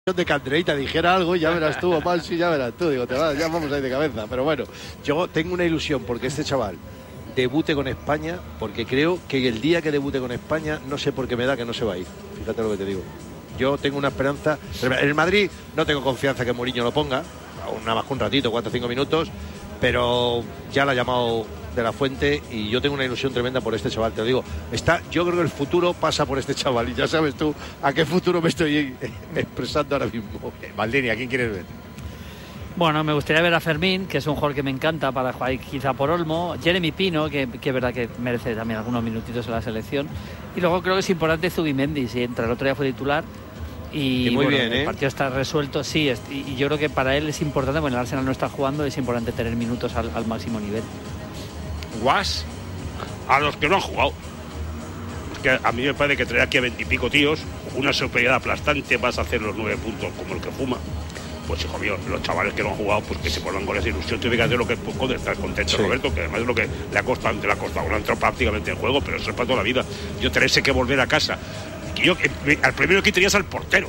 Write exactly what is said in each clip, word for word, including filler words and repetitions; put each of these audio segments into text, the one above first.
de Candreita dijera algo, ya verás tú, o Mansi, ya verás tú, digo, te vas, ya vamos ahí de cabeza. Pero bueno, yo tengo una ilusión porque este chaval debute con España, porque creo que el día que debute con España, no sé por qué me da que no se va a ir. Fíjate lo que te digo. Yo tengo una esperanza. En el Madrid no tengo confianza que Mourinho lo ponga, nada más que un ratito, cuatro o cinco minutos, pero ya la ha llamado de la Fuente y yo tengo una ilusión tremenda por este chaval, te lo digo. Está, yo creo que el futuro pasa por este chaval y ya sabes tú a qué futuro me estoy expresando ahora mismo. Maldini, ¿a quién quieres ver? Bueno, me gustaría ver a Fermín, que es un jugador que me encanta para jugar quizá por Olmo. Jeremy Pino, que, que es verdad que merece también algunos minutitos en la selección. Y luego creo que es importante Zubimendi, si entra, el otro día fue titular. Y, y muy bueno, bien, ¿eh? El partido está resuelto, sí. Es, y, y yo creo que para él es importante, bueno, el Arsenal no está jugando, es importante tener minutos al, al máximo nivel. Guas a los que no han jugado. Es que a mí me parece que traer aquí a veintipico tíos, una superioridad aplastante, vas a hacer los nueve puntos como el que fuma. Pues hijo mío, los chavales que no han jugado, pues que se pongan con esa ilusión. Tiene que hacer lo que es poco de estar contento, sí. Roberto, que además es lo que le ha costado, le ha costado, no ha entrado prácticamente en juego, pero eso es para toda la vida. Yo tenerse que volver a casa. Y yo, al primero que tenías al portero.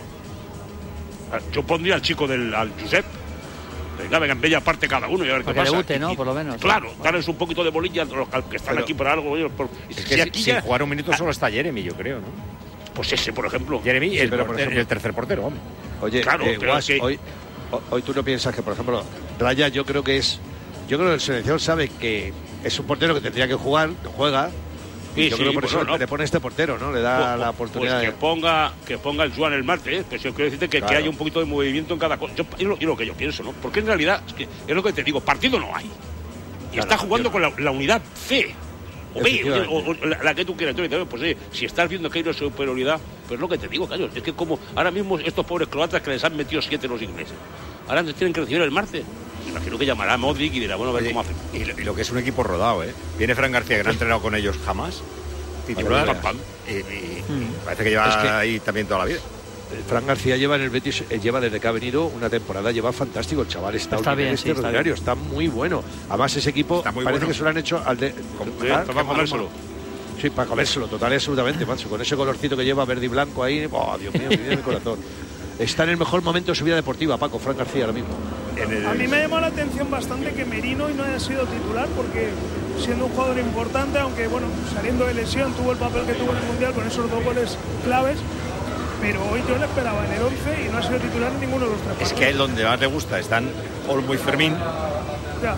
Yo pondría al chico del al Josep. Venga, venga, en bella parte cada uno y a ver qué pasa. Debute, ¿no? Por lo menos. Claro, ¿sí? Darles un poquito de bolilla a los que están pero, aquí por algo. Por, es que si aquí sin ya, jugar un minuto solo está Jeremy, yo creo, ¿no? Pues ese, por ejemplo. Jeremy, sí, el, pero por ejemplo, el tercer portero, hombre. Oye, claro, eh, Guas, que... hoy, hoy tú no piensas que, por ejemplo, Raya, yo creo que es... Yo creo que el selección sabe que es un portero que tendría que jugar, que juega... Y sí, yo sí, creo que por eso no. le pone este portero, ¿no? Le da pues, la oportunidad. Pues que ponga, que ponga el Joan el martes, ¿eh? Pues yo quiero decirte que, claro. que haya un poquito de movimiento en cada cosa. Yo, es, lo, es lo que yo pienso, ¿no? Porque en realidad, es, que, es lo que te digo, partido no hay. Y claro, está jugando yo... con la, la unidad C. O B, o, o, o la, la que tú quieras. Entonces, pues oye, si estás viendo que hay una superioridad, pues es lo que te digo, claro. Es que como ahora mismo estos pobres croatas que les han metido siete los ingleses, ahora tienen que recibir el martes. Imagino que llamará a Modric y dirá, bueno, a ver Oye, cómo hacen. Y lo, y lo que es un equipo rodado, ¿eh? Viene Fran García, que no ha entrenado con ellos jamás. Titular. Pam, pam. Y, y, y parece que lleva es que ahí también toda la vida. Fran García lleva en el Betis, lleva desde que ha venido una temporada, lleva fantástico. El chaval está, está bien, extraordinario, sí, está, está muy bueno. Además, ese equipo parece bueno. que se lo han hecho al de. ¿Ah? Para comérselo. Sí, para comérselo, total y absolutamente, macho. Con ese colorcito que lleva verde y blanco ahí, oh, Dios mío, me viene el corazón. Está en el mejor momento de su vida deportiva, Paco, Fran García ahora mismo. El... A mí me ha llamado la atención bastante que Merino no haya sido titular, porque siendo un jugador importante, aunque bueno, saliendo de lesión, tuvo el papel que tuvo en el Mundial con esos dos goles claves, pero hoy yo le esperaba en el once y no ha sido titular en ninguno de los tres partidos. Es que a él donde más le gusta están Olmo y Fermín. Ya.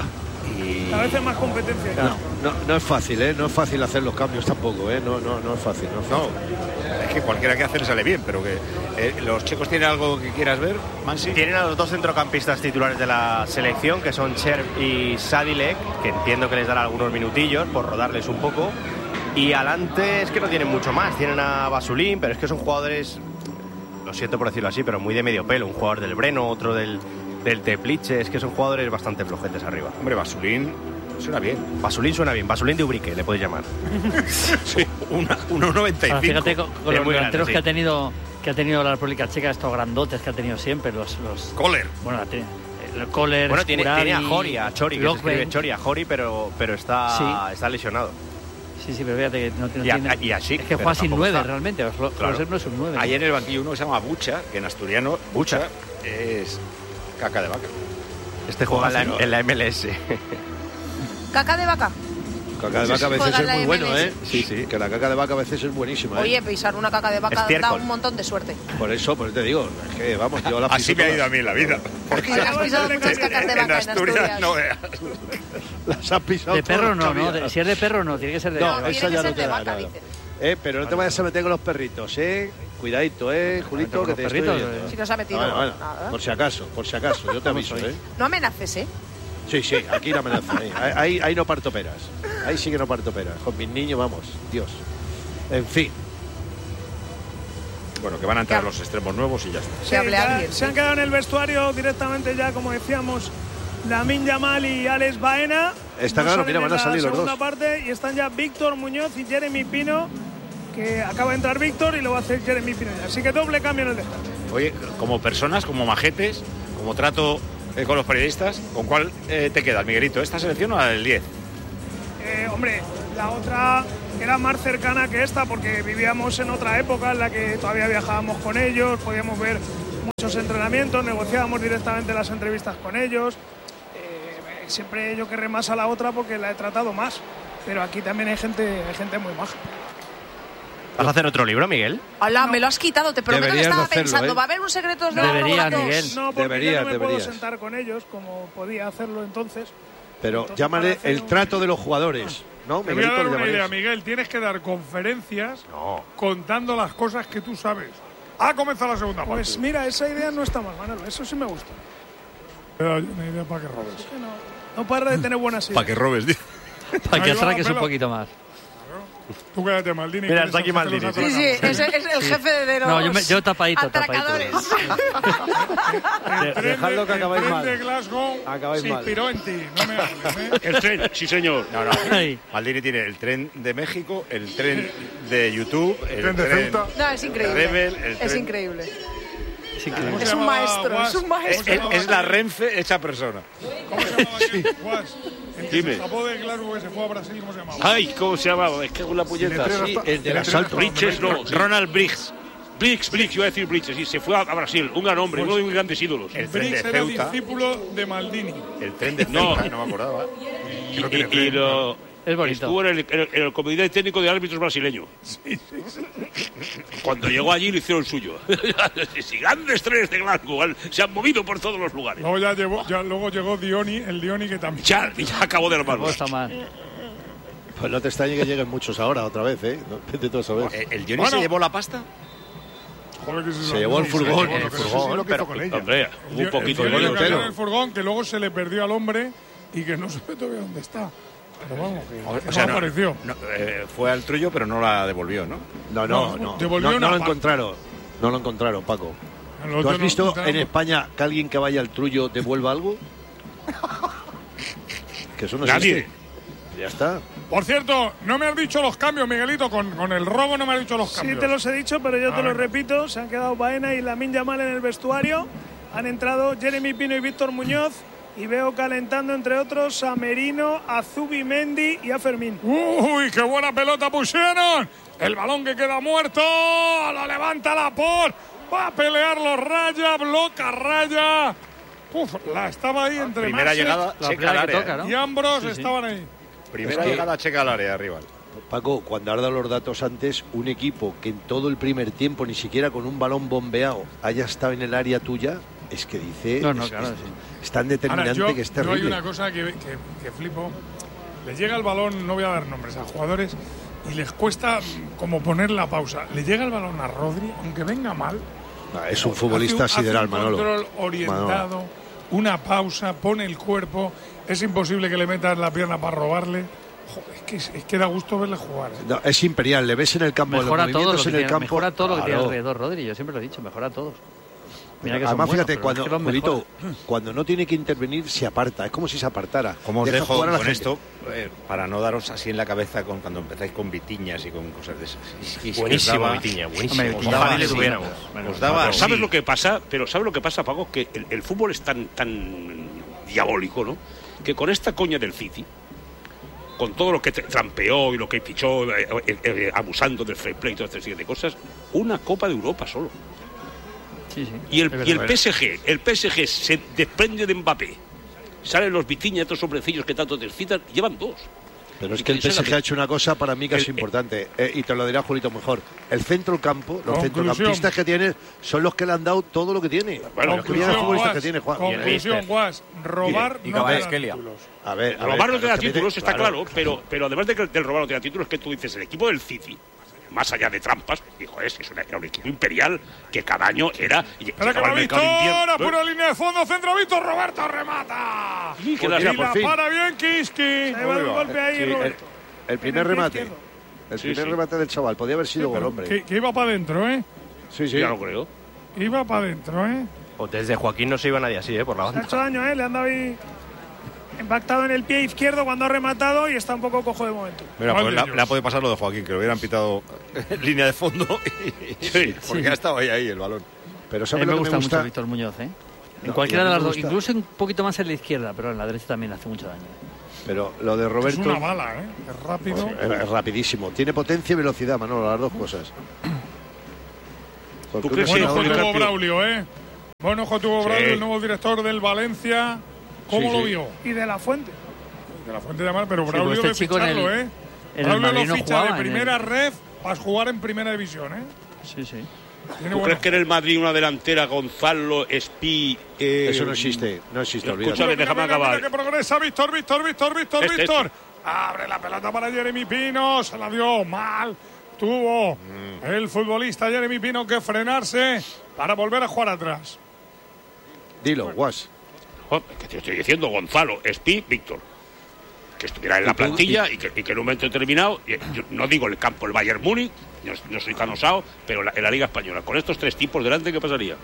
Y... a veces más competencia. No, no, no es fácil, ¿eh? No es fácil hacer los cambios tampoco, ¿eh? No, no, no es fácil. No, es fácil. no, es que cualquiera que hace le sale bien, pero que eh, los chicos tienen algo que quieras ver, Mansi. Tienen a los dos centrocampistas titulares de la selección, que son Cher y Sadilek, que entiendo que les dará algunos minutillos por rodarles un poco. Y adelante es que no tienen mucho más. Tienen a Basulín, pero es que son jugadores, lo siento por decirlo así, pero muy de medio pelo. Un jugador del Breno, otro del... del Teplice, es que son jugadores bastante flojetes arriba. Hombre, Basulín suena bien. Basulín suena bien, Basulín de Ubrique, le puedes llamar. Sí, uno noventa y cinco. Fíjate con, con los delanteros sí. que ha tenido que ha tenido la República Checa, estos grandotes que ha tenido siempre, los... los Kohler. Bueno, el Kohler, bueno, tiene, tiene a Jori, a Chori, que se escribe Chori, a Jori, pero, pero está, sí. está lesionado. Sí, sí, pero fíjate que no, no y a, tiene... Y así, es que juega sin nueve, está. realmente. Claro. No es un nueve. Hay en el banquillo uno que se llama Bucha, que en asturiano, Bucha, Bucha es... caca de vaca. Este juega en la, en la M L S. ¿Caca de vaca? Caca de vaca a veces es muy bueno, ¿eh? Sí, sí. Que la caca de vaca a veces es buenísima, ¿eh? Oye, pisar una caca de vaca da un montón de suerte. Por eso, pues te digo, es que vamos, yo la Así me ha ido a mí en la vida. Porque has pisado muchas cacas de vaca en Asturias. No veas. Las has pisado. De perro no, ¿no? De, si es de perro no, tiene que ser de vaca. No, esa ya no te da nada. Eh, pero no te vayas a meter con los perritos, ¿eh? Cuidadito, ¿eh, Julito? Que te estoy oyendo. Si no se ha metido bueno, bueno, nada. Por si acaso, por si acaso, yo te aviso, ¿eh? No amenaces, ¿eh? Sí, sí, aquí la amenaza. ¿eh? Ahí, ahí no parto peras. Ahí sí que no parto peras. Con mis niños, vamos, Dios. En fin. Bueno, que van a entrar los extremos nuevos y ya está. Sí, ya, se han quedado en el vestuario directamente ya, como decíamos, Lamine Yamal y Alex Baena. Está claro, mira, van a salir los dos. Segunda parte y están ya Víctor Muñoz y Jeremy Pino, que acaba de entrar Víctor y lo va a hacer Jeremy Pino ya. Así que doble cambio en el descanso. Oye, como personas, como majetes, como trato eh, con los periodistas, ¿con cuál eh, te queda, Miguelito? ¿Esta selección o la del diez? Eh, hombre, la otra era más cercana que esta porque vivíamos en otra época en la que todavía viajábamos con ellos, podíamos ver muchos entrenamientos, negociábamos directamente las entrevistas con ellos. Eh, siempre yo querré más a la otra porque la he tratado más, pero aquí también hay gente, hay gente muy maja. ¿Vas a hacer otro libro, Miguel? Hola, me lo has quitado, te prometo que Deberías estaba hacerlo, pensando, ¿eh? ¿va a haber un secreto de Deberías, los Miguel. No, porque Deberías, yo no me deberías. puedo sentar con ellos como podía hacerlo entonces. Pero Entonces, llámale para hacer el un- trato de los jugadores, ¿no? Te voy a Miguelito, dar le una llamarías. idea, Miguel. Tienes que dar conferencias No. contando las cosas que tú sabes. Ha comenzado la segunda parte. Pues mira, esa idea no está mal, Manolo, eso sí me gusta. Te doy una idea para que robes. Es que no, no para de tener buenas ideas. Para que robes, tío. Para que Ahí va, atraques un pelo. poquito más. Tú quédate, Maldini. Mira, que está aquí eres el jefe de Maldini, los Sí, sí, atracados. ese es el jefe de los No, yo, me- yo tapadito, atracadores. El tren Dejadlo de- que acabáis el tren mal. de Glasgow Acabáis se mal. inspiró en ti. No me hables, ¿eh? El tren, sí señor. No, no. Ay. Maldini tiene el tren de México, el tren de YouTube, el tren de Ceuta. No, es increíble. Rebel, el es tren- increíble. Sí, que- ¿Cómo se Es un llamaba, maestro, Guas? es un maestro. Es, es- es la Renfe hecha persona. ¿Cómo se llamaba aquel? Guas. El que Dime. se escapó de Glasgow y se fue a Brasil, ¿cómo se llamaba? Ay, ¿cómo se llamaba? Es que con la puñeta. tren Sí, hasta- el del el tren asalto. hasta Bridges, donde no. me- Ronald Briggs. Briggs, Briggs, iba a decir Bridges. Sí, se fue a, a Brasil. Un gran hombre, uno de mis grandes ídolos. El tren Briggs de era Ceuta. discípulo de Maldini. El tren de No. Ceuta, no me acordaba. Y, y- y lo, Es bonito. estuvo en el, en el- en el comité técnico de árbitros brasileño. Cuando llegó allí lo hicieron suyo. Sí, grandes trenes de Glasgow han- se han movido por todos los lugares. Luego ya, llevó, ya luego llegó Dioni, el Dioni que también. Ya, ya acabó de Tampoco armarlo. está mal. Pues no te extrañe que lleguen muchos ahora, otra vez, ¿eh? No, vete tú a saber. Eh, ¿El Johnny Bueno. se llevó la pasta? Joder, que Se llevó el furgón, Bueno, el pero sí, furgón, sí, lo que hizo con ella. Hombre, El un Dio- poquito el de Dioni gol lo cayó entero. en el furgón que luego se le perdió al hombre y que no se ve todavía dónde está. Pero vamos, que, O, que o sea, no no, apareció. no, eh, fue al Trullo, pero no la devolvió, ¿no? No, no, No, no. devolvió No, una no lo parte. encontraron. No lo encontraron, Paco. El ¿Tú otro has no- visto no- en España que alguien que vaya al Trullo devuelva algo? Que eso no Nadie. existe. Ya está. Por cierto, no me has dicho los cambios, Miguelito. Con, con el robo no me has dicho los Sí, cambios. te los he dicho, pero yo A te lo ver. repito. Se han quedado Baena y Lamine Yamal en el vestuario. Han entrado Jeremy Pino y Víctor Muñoz. Y veo calentando, entre otros, a Merino, a Zubimendi y a Fermín. Uy, qué buena pelota pusieron. El balón que queda muerto. Lo levanta la por. Va a pelearlo Raya, bloca Raya. Uf, la estaba ahí entre Primera Masic llegada, La checa primera al que área. toca, ¿no? y Ambros Sí, sí. estaban ahí. Primera Es que- llegada, checa al área, rival. Paco, cuando has dado los datos antes, un equipo que en todo el primer tiempo, ni siquiera con un balón bombeado, haya estado en el área tuya, es que dice. No, no, es, claro, es- sí. es tan determinante Ahora, yo, que es yo hay terrible. una cosa que, que, que flipo. Le llega el balón, no voy a dar nombres a jugadores, y les cuesta mm, como poner la pausa. Le llega el balón a Rodri, aunque venga mal. Ah, es un hace futbolista hace sideral, un Manolo. control orientado, Manolo. una pausa, pone el cuerpo. Es imposible que le metas la pierna para robarle. Joder, es, que, es que da gusto verle jugar. ¿eh? No, es imperial, le ves en el campo, Mejora los todo lo movimientos que en el tiene, campo. mejora todo lo que tiene Claro. alrededor, Rodri. Yo siempre lo he dicho, mejora todo. Mira que son Además, buenos, fíjate, pero cuando, es que los Julito, mejora. cuando no tiene que intervenir, se aparta. Es como si se apartara. Como os Deja dejo jugar a la con gente. esto, eh, para no daros así en la cabeza con, cuando empezáis con vitiñas y con cosas de esas. Y- y- y os Buenísimo, daba- Vitiña, buenísimo. Hombre, Ojalá daba- le sí, tuviéramos. os daba Pero ¿sabes así. lo que pasa? Pero ¿sabes lo que pasa, Paco? Que el, el fútbol es tan, tan diabólico, ¿no? Que con esta coña del City, con todo lo que tra- trampeó y lo que fichó, eh, eh, eh, abusando del free play y toda esta serie de cosas, una Copa de Europa solo. Sí, sí. Y el, Es y el verdad. P S G, el P S G se desprende de Mbappé. Salen los Vitiña, estos hombrecillos que tanto te excitan, llevan dos. Pero es Y que el esa P S es G la- ha hecho una cosa para mí que es El- importante, eh, y te lo dirá Julito mejor. El centro campo, los Conclusión. centrocampistas que tiene, son los que le han dado todo lo que tiene. Bueno, los que tiene futbolistas que Guas, tiene, Juan. conclusión, Guas, robar Y no te da Kvaratskhelia. títulos. A ver, a ver, Robar no te da es que títulos, mete- está claro, pero, pero además de que del robar no te da títulos, es que tú dices, el equipo del City, más allá de trampas, dijo, es, es una- era un equipo imperial que cada año era... y Espera que llegaba va al mercado de Víctor, invierno. apura línea de fondo, centro Víctor, Roberto remata. Sí, que y la- mira, la por fin. para bien Kiski. Se va el golpe ahí, Sí, el, Roberto. el primer En el pie remate. izquierdo. El Sí, primer sí. remate del chaval. Podía haber sido gol, Pero hombre. que, que iba para adentro, ¿eh? Sí, sí. Ya lo creo. Iba para adentro, ¿eh? O desde Joaquín no se iba nadie así, ¿eh? Por la Le ha banda. hecho daño, ¿eh? Le han dado ahí impactado en el pie izquierdo cuando ha rematado y está un poco cojo de momento. Mira, ¿Cuál pues de la- ellos? le ha podido pasar lo de Joaquín, que lo hubieran pitado en línea de fondo. y- Sí, porque sí. ha estado ahí, ahí el balón. Pero A mí ¿sabes me lo que gusta me mucho gusta? Víctor Muñoz, ¿eh? En No, cualquiera y a de mí las me dos, gusta- incluso un poquito más en la izquierda, pero en la derecha también hace mucho daño. Pero lo de Es Roberto una bala, ¿eh? Es rápido. es, es rapidísimo. Tiene potencia y velocidad, Manolo, las dos cosas. Porque ¿Tú un crees que Bueno, jugador- pues tuvo Carpio. Braulio, ¿eh? Buen ojo tuvo Sí. Braulio, el nuevo director del Valencia. ¿Cómo Sí, lo sí. vio? Y de la Fuente. De la Fuente de Mar, pero Sí, Braulio pues este de chico en ficharlo, el- ¿eh? en el Braulio Madrid lo no ficha jugaba, de en el- primera ref para jugar en primera división, ¿eh? Sí, sí. Tiene ¿Tú buena- crees que en el Madrid una delantera Gonzalo, Espí... eh, Eso no existe, no existe, olvídate. Escúchame, Mira, déjame mira, acabar. mira que progresa Víctor, Víctor, Víctor, Víctor, Este, Víctor. este. Abre la pelota para Jeremy Pino, se la dio mal. Tuvo Mm. el futbolista Jeremy Pino que frenarse para volver a jugar atrás. Dilo, Guas. Joder, que te estoy diciendo Gonzalo, Espí, Víctor. Que estuviera en la Y tú- plantilla y que, y que en un momento determinado, y yo no digo el campo, el Bayern Múnich, no, no soy tan osado, pero la- en la Liga Española, con estos tres tipos delante, ¿qué pasaría?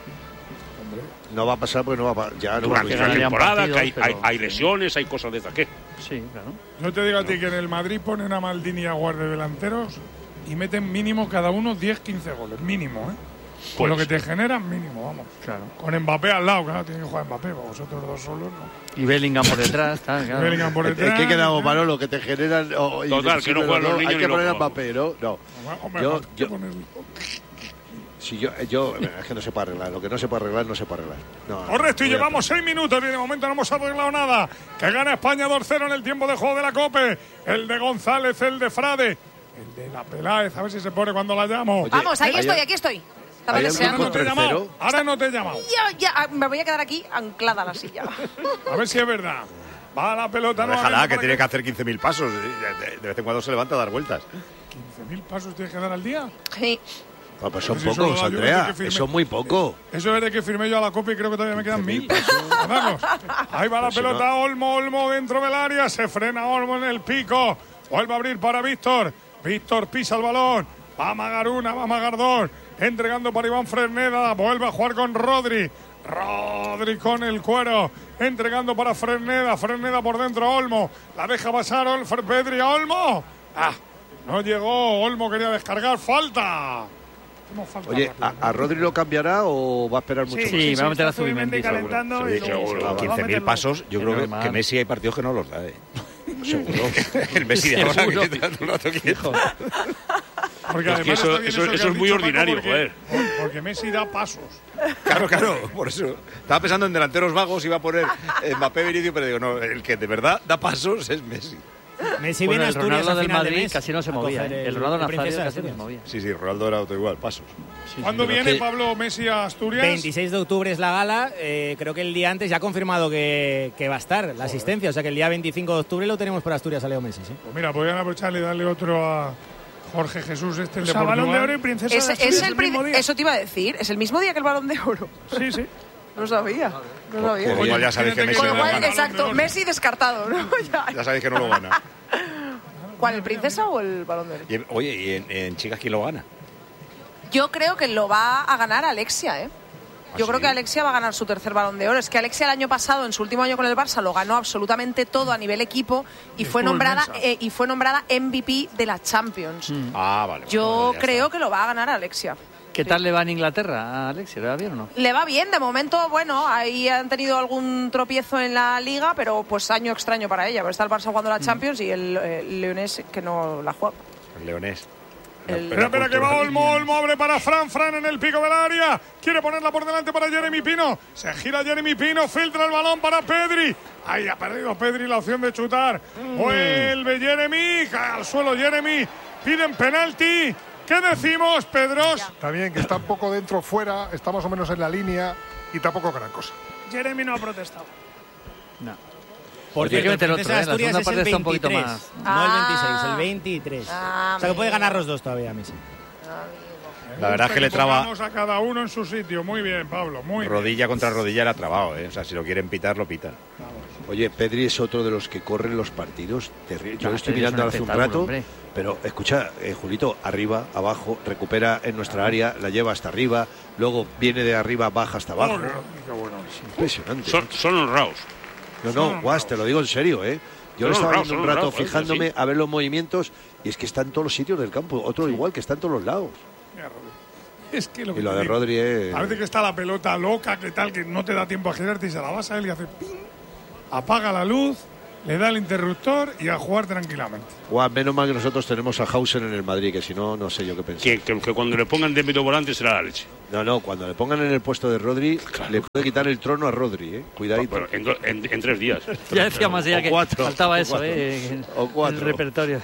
No va a pasar porque no va a pasar. Ya no va a Durante pasar. la ganarían temporada, partidos, que hay, hay- pero- hay sí. lesiones, hay cosas de esas. ¿Qué? Sí, claro. No te digo a ti que en el Madrid ponen a Maldini y a Guardia de delanteros y meten mínimo cada uno diez quince goles. Mínimo, ¿eh? Con Pues- lo que te generan, mínimo, vamos. Claro. Con Mbappé al lado, claro, tiene que jugar Mbappé, vosotros dos solos, ¿no? Y Bellingham por detrás, tal, claro. Bellingham por ¿En detrás. qué quedamos, Manolo? Que te generan. oh, y Total, te que no sirven juegan los dos. niños Hay ni que los poner a jugadores. Mbappé, ¿no? No. Hombre, Yo- hay que yo- ponerlo. Si yo, yo, es que no se puede arreglar. Lo que no se puede arreglar, no se puede arreglar. No, Correcto, y no voy a- llevamos seis minutos y de momento no hemos arreglado nada. Que gana España dos cero en el tiempo de juego de la COPE. El de González, el de Frade, el de la Peláez. A ver si se pone cuando la llamo. Oye, Vamos, aquí ¿hay- estoy, aquí estoy. Estaba ¿hay algún deseando. Ahora no te he contra el llamado. cero? Ahora no te he llamado. Ya, ya, ah, me voy a quedar aquí anclada a la silla. A ver si es verdad. Va la pelota. No, déjala, nuevamente que para tiene que hacer quince mil pasos. De, de vez en cuando se levanta a dar vueltas. quince mil pasos tienes que dar al día. Sí. Ah, pues son Pues eso lo pocos, da yo Andrea. desde que firmé. Eso es muy poco. Eso es de que firmé yo a la COPE y creo que todavía me quedan mil. Ganarlos. Ahí va la Pues si pelota, no- Olmo, Olmo dentro del área. Se frena Olmo en el pico. Vuelve a abrir para Víctor. Víctor pisa el balón. Va a amagar una, va a amagar dos. Entregando para Iván Fresneda. Vuelve a jugar con Rodri. Rodri con el cuero. Entregando para Fresneda. Fresneda por dentro, Olmo. La deja pasar Olfer Pedri a Olmo. Ah, no llegó. Olmo quería descargar. Falta. Hacemos falta Oye, rápido, ¿a, ¿no? a Rodri lo cambiará o va a esperar mucho? Sí, va a meter a está Zubimendi Zubimendi, seguro. calentando Sí, y luego seguro. se va a quince mil meterlo. pasos, yo Es creo que, normal. que Messi hay partidos que no los da, ¿eh? Seguro. El Messi de ahora Seguro. que está todo el rato quieto. Porque Es que además eso- está bien eso- que eso has es muy dicho, Paco, ordinario, porque, joder. Porque Messi da pasos. Claro, claro, por eso. Estaba pensando en delanteros vagos, iba a poner Mbappé, Vinicius, pero digo, no, el que de verdad da pasos es Messi. Messi Bueno, viene a el Asturias Ronaldo a del final de Madrid mes casi no se a movía. coger ¿eh? El Ronaldo el Nazario Princesa de casi no se Asturias. movía. Sí, sí, Ronaldo era otro igual, pasos. Sí, ¿Cuándo pero viene que- Pablo Messi a Asturias? veintiséis de octubre es la gala, eh, creo que el día antes ya ha confirmado que, que va a estar la asistencia, o sea que el día veinticinco de octubre lo tenemos por Asturias a Leo Messi. ¿sí? Pues mira, podrían aprovecharle y darle otro a Jorge Jesús, este el O de sea, Balón de Portugal. Oro y Princesa Es, de es Asturias el el pri- mismo día. eso te iba a decir, es el mismo día que el Balón de Oro. Sí, sí. No sabía. No sabía. Con lo cual ya sabéis que imagínate Messi Con no lo lo cual, gana. exacto, Messi descartado, ¿no? Ya. Ya sabéis que no lo gana. ¿Cuál, el Princesa o el Balón de Oro? Y, oye, ¿y en, en chicas quién lo gana? Yo creo que lo va a ganar Alexia, ¿eh? Yo ¿Ah, creo sí? que Alexia va a ganar su tercer Balón de Oro. Es que Alexia el año pasado, en su último año con el Barça, lo ganó absolutamente todo a nivel equipo y fue estuvo nombrada inmensa. eh, y fue nombrada M V P de la Champions. Ah, vale. Yo Bueno, ya creo está. que lo va a ganar Alexia. ¿Qué tal le va en Inglaterra a Alexia? ¿Le va bien o no? Le va bien, de momento, bueno, ahí han tenido algún tropiezo en la Liga, pero pues año extraño para ella, porque está el Barça jugando la Champions y el, el Leonés que no la juega. El leonés. El- Espera, espera, que va Olmo, Olmo abre para Fran, Fran en el pico del área, quiere ponerla por delante para Jeremy Pino, se gira Jeremy Pino, filtra el balón para Pedri, ahí ha perdido Pedri la opción de chutar, vuelve Jeremy, cae al suelo Jeremy, piden penalti, ¿qué decimos, Pedros? Está bien, que está un poco dentro, fuera, está más o menos en la línea y tampoco gran cosa. Jeremy no ha protestado. No. Por Oye, hay que cierto, meter el otro, Princesa de ¿eh? La Asturias segunda es parte el está un poquito veintitrés, más. no el Ah. veintiséis, el veintitrés. Ah, o sea que puede amigo. ganar los dos todavía Messi. La verdad es que le traba Pongamos a cada uno en su sitio, muy bien, Pablo, muy bien. rodilla contra rodilla, le ha trabado, ¿eh? O sea, si lo quieren pitar, lo pitan. Oye, Pedri es otro de los que corren los partidos. Terri- Yo No, lo estoy Pedri es mirando un hace un espectáculo, rato, hombre. pero escucha, eh, Julito, arriba, abajo, recupera en nuestra área, la lleva hasta arriba, luego viene de arriba, baja hasta abajo. Joder, qué bueno. Impresionante. Son, son honrados. No, no, Guas, te lo digo en serio, ¿eh? Yo Son le estaba honrados, viendo un son rato honrados, joder, fijándome sí. a ver los movimientos y es que está en todos los sitios del campo. Otro igual que está en todos los lados. Mira, Rodri. Es que lo que Y lo te de digo, Rodri es... parece que está la pelota loca, que tal, que no te da tiempo a girarte y se la vas a él y hace ping, apaga la luz le da el interruptor y a jugar tranquilamente. Guau, menos mal que nosotros tenemos a Hausen en el Madrid, que si no, no sé yo qué pensar. Que, que, que cuando le pongan de medio volante será la leche. No, no, cuando le pongan en el puesto de Rodri, claro, le puede quitar el trono a Rodri, ¿eh? Cuidadito. Pero en, en, en tres días. Ya decíamos ya que cuatro, faltaba eso, cuatro, ¿eh? O cuatro. El repertorio.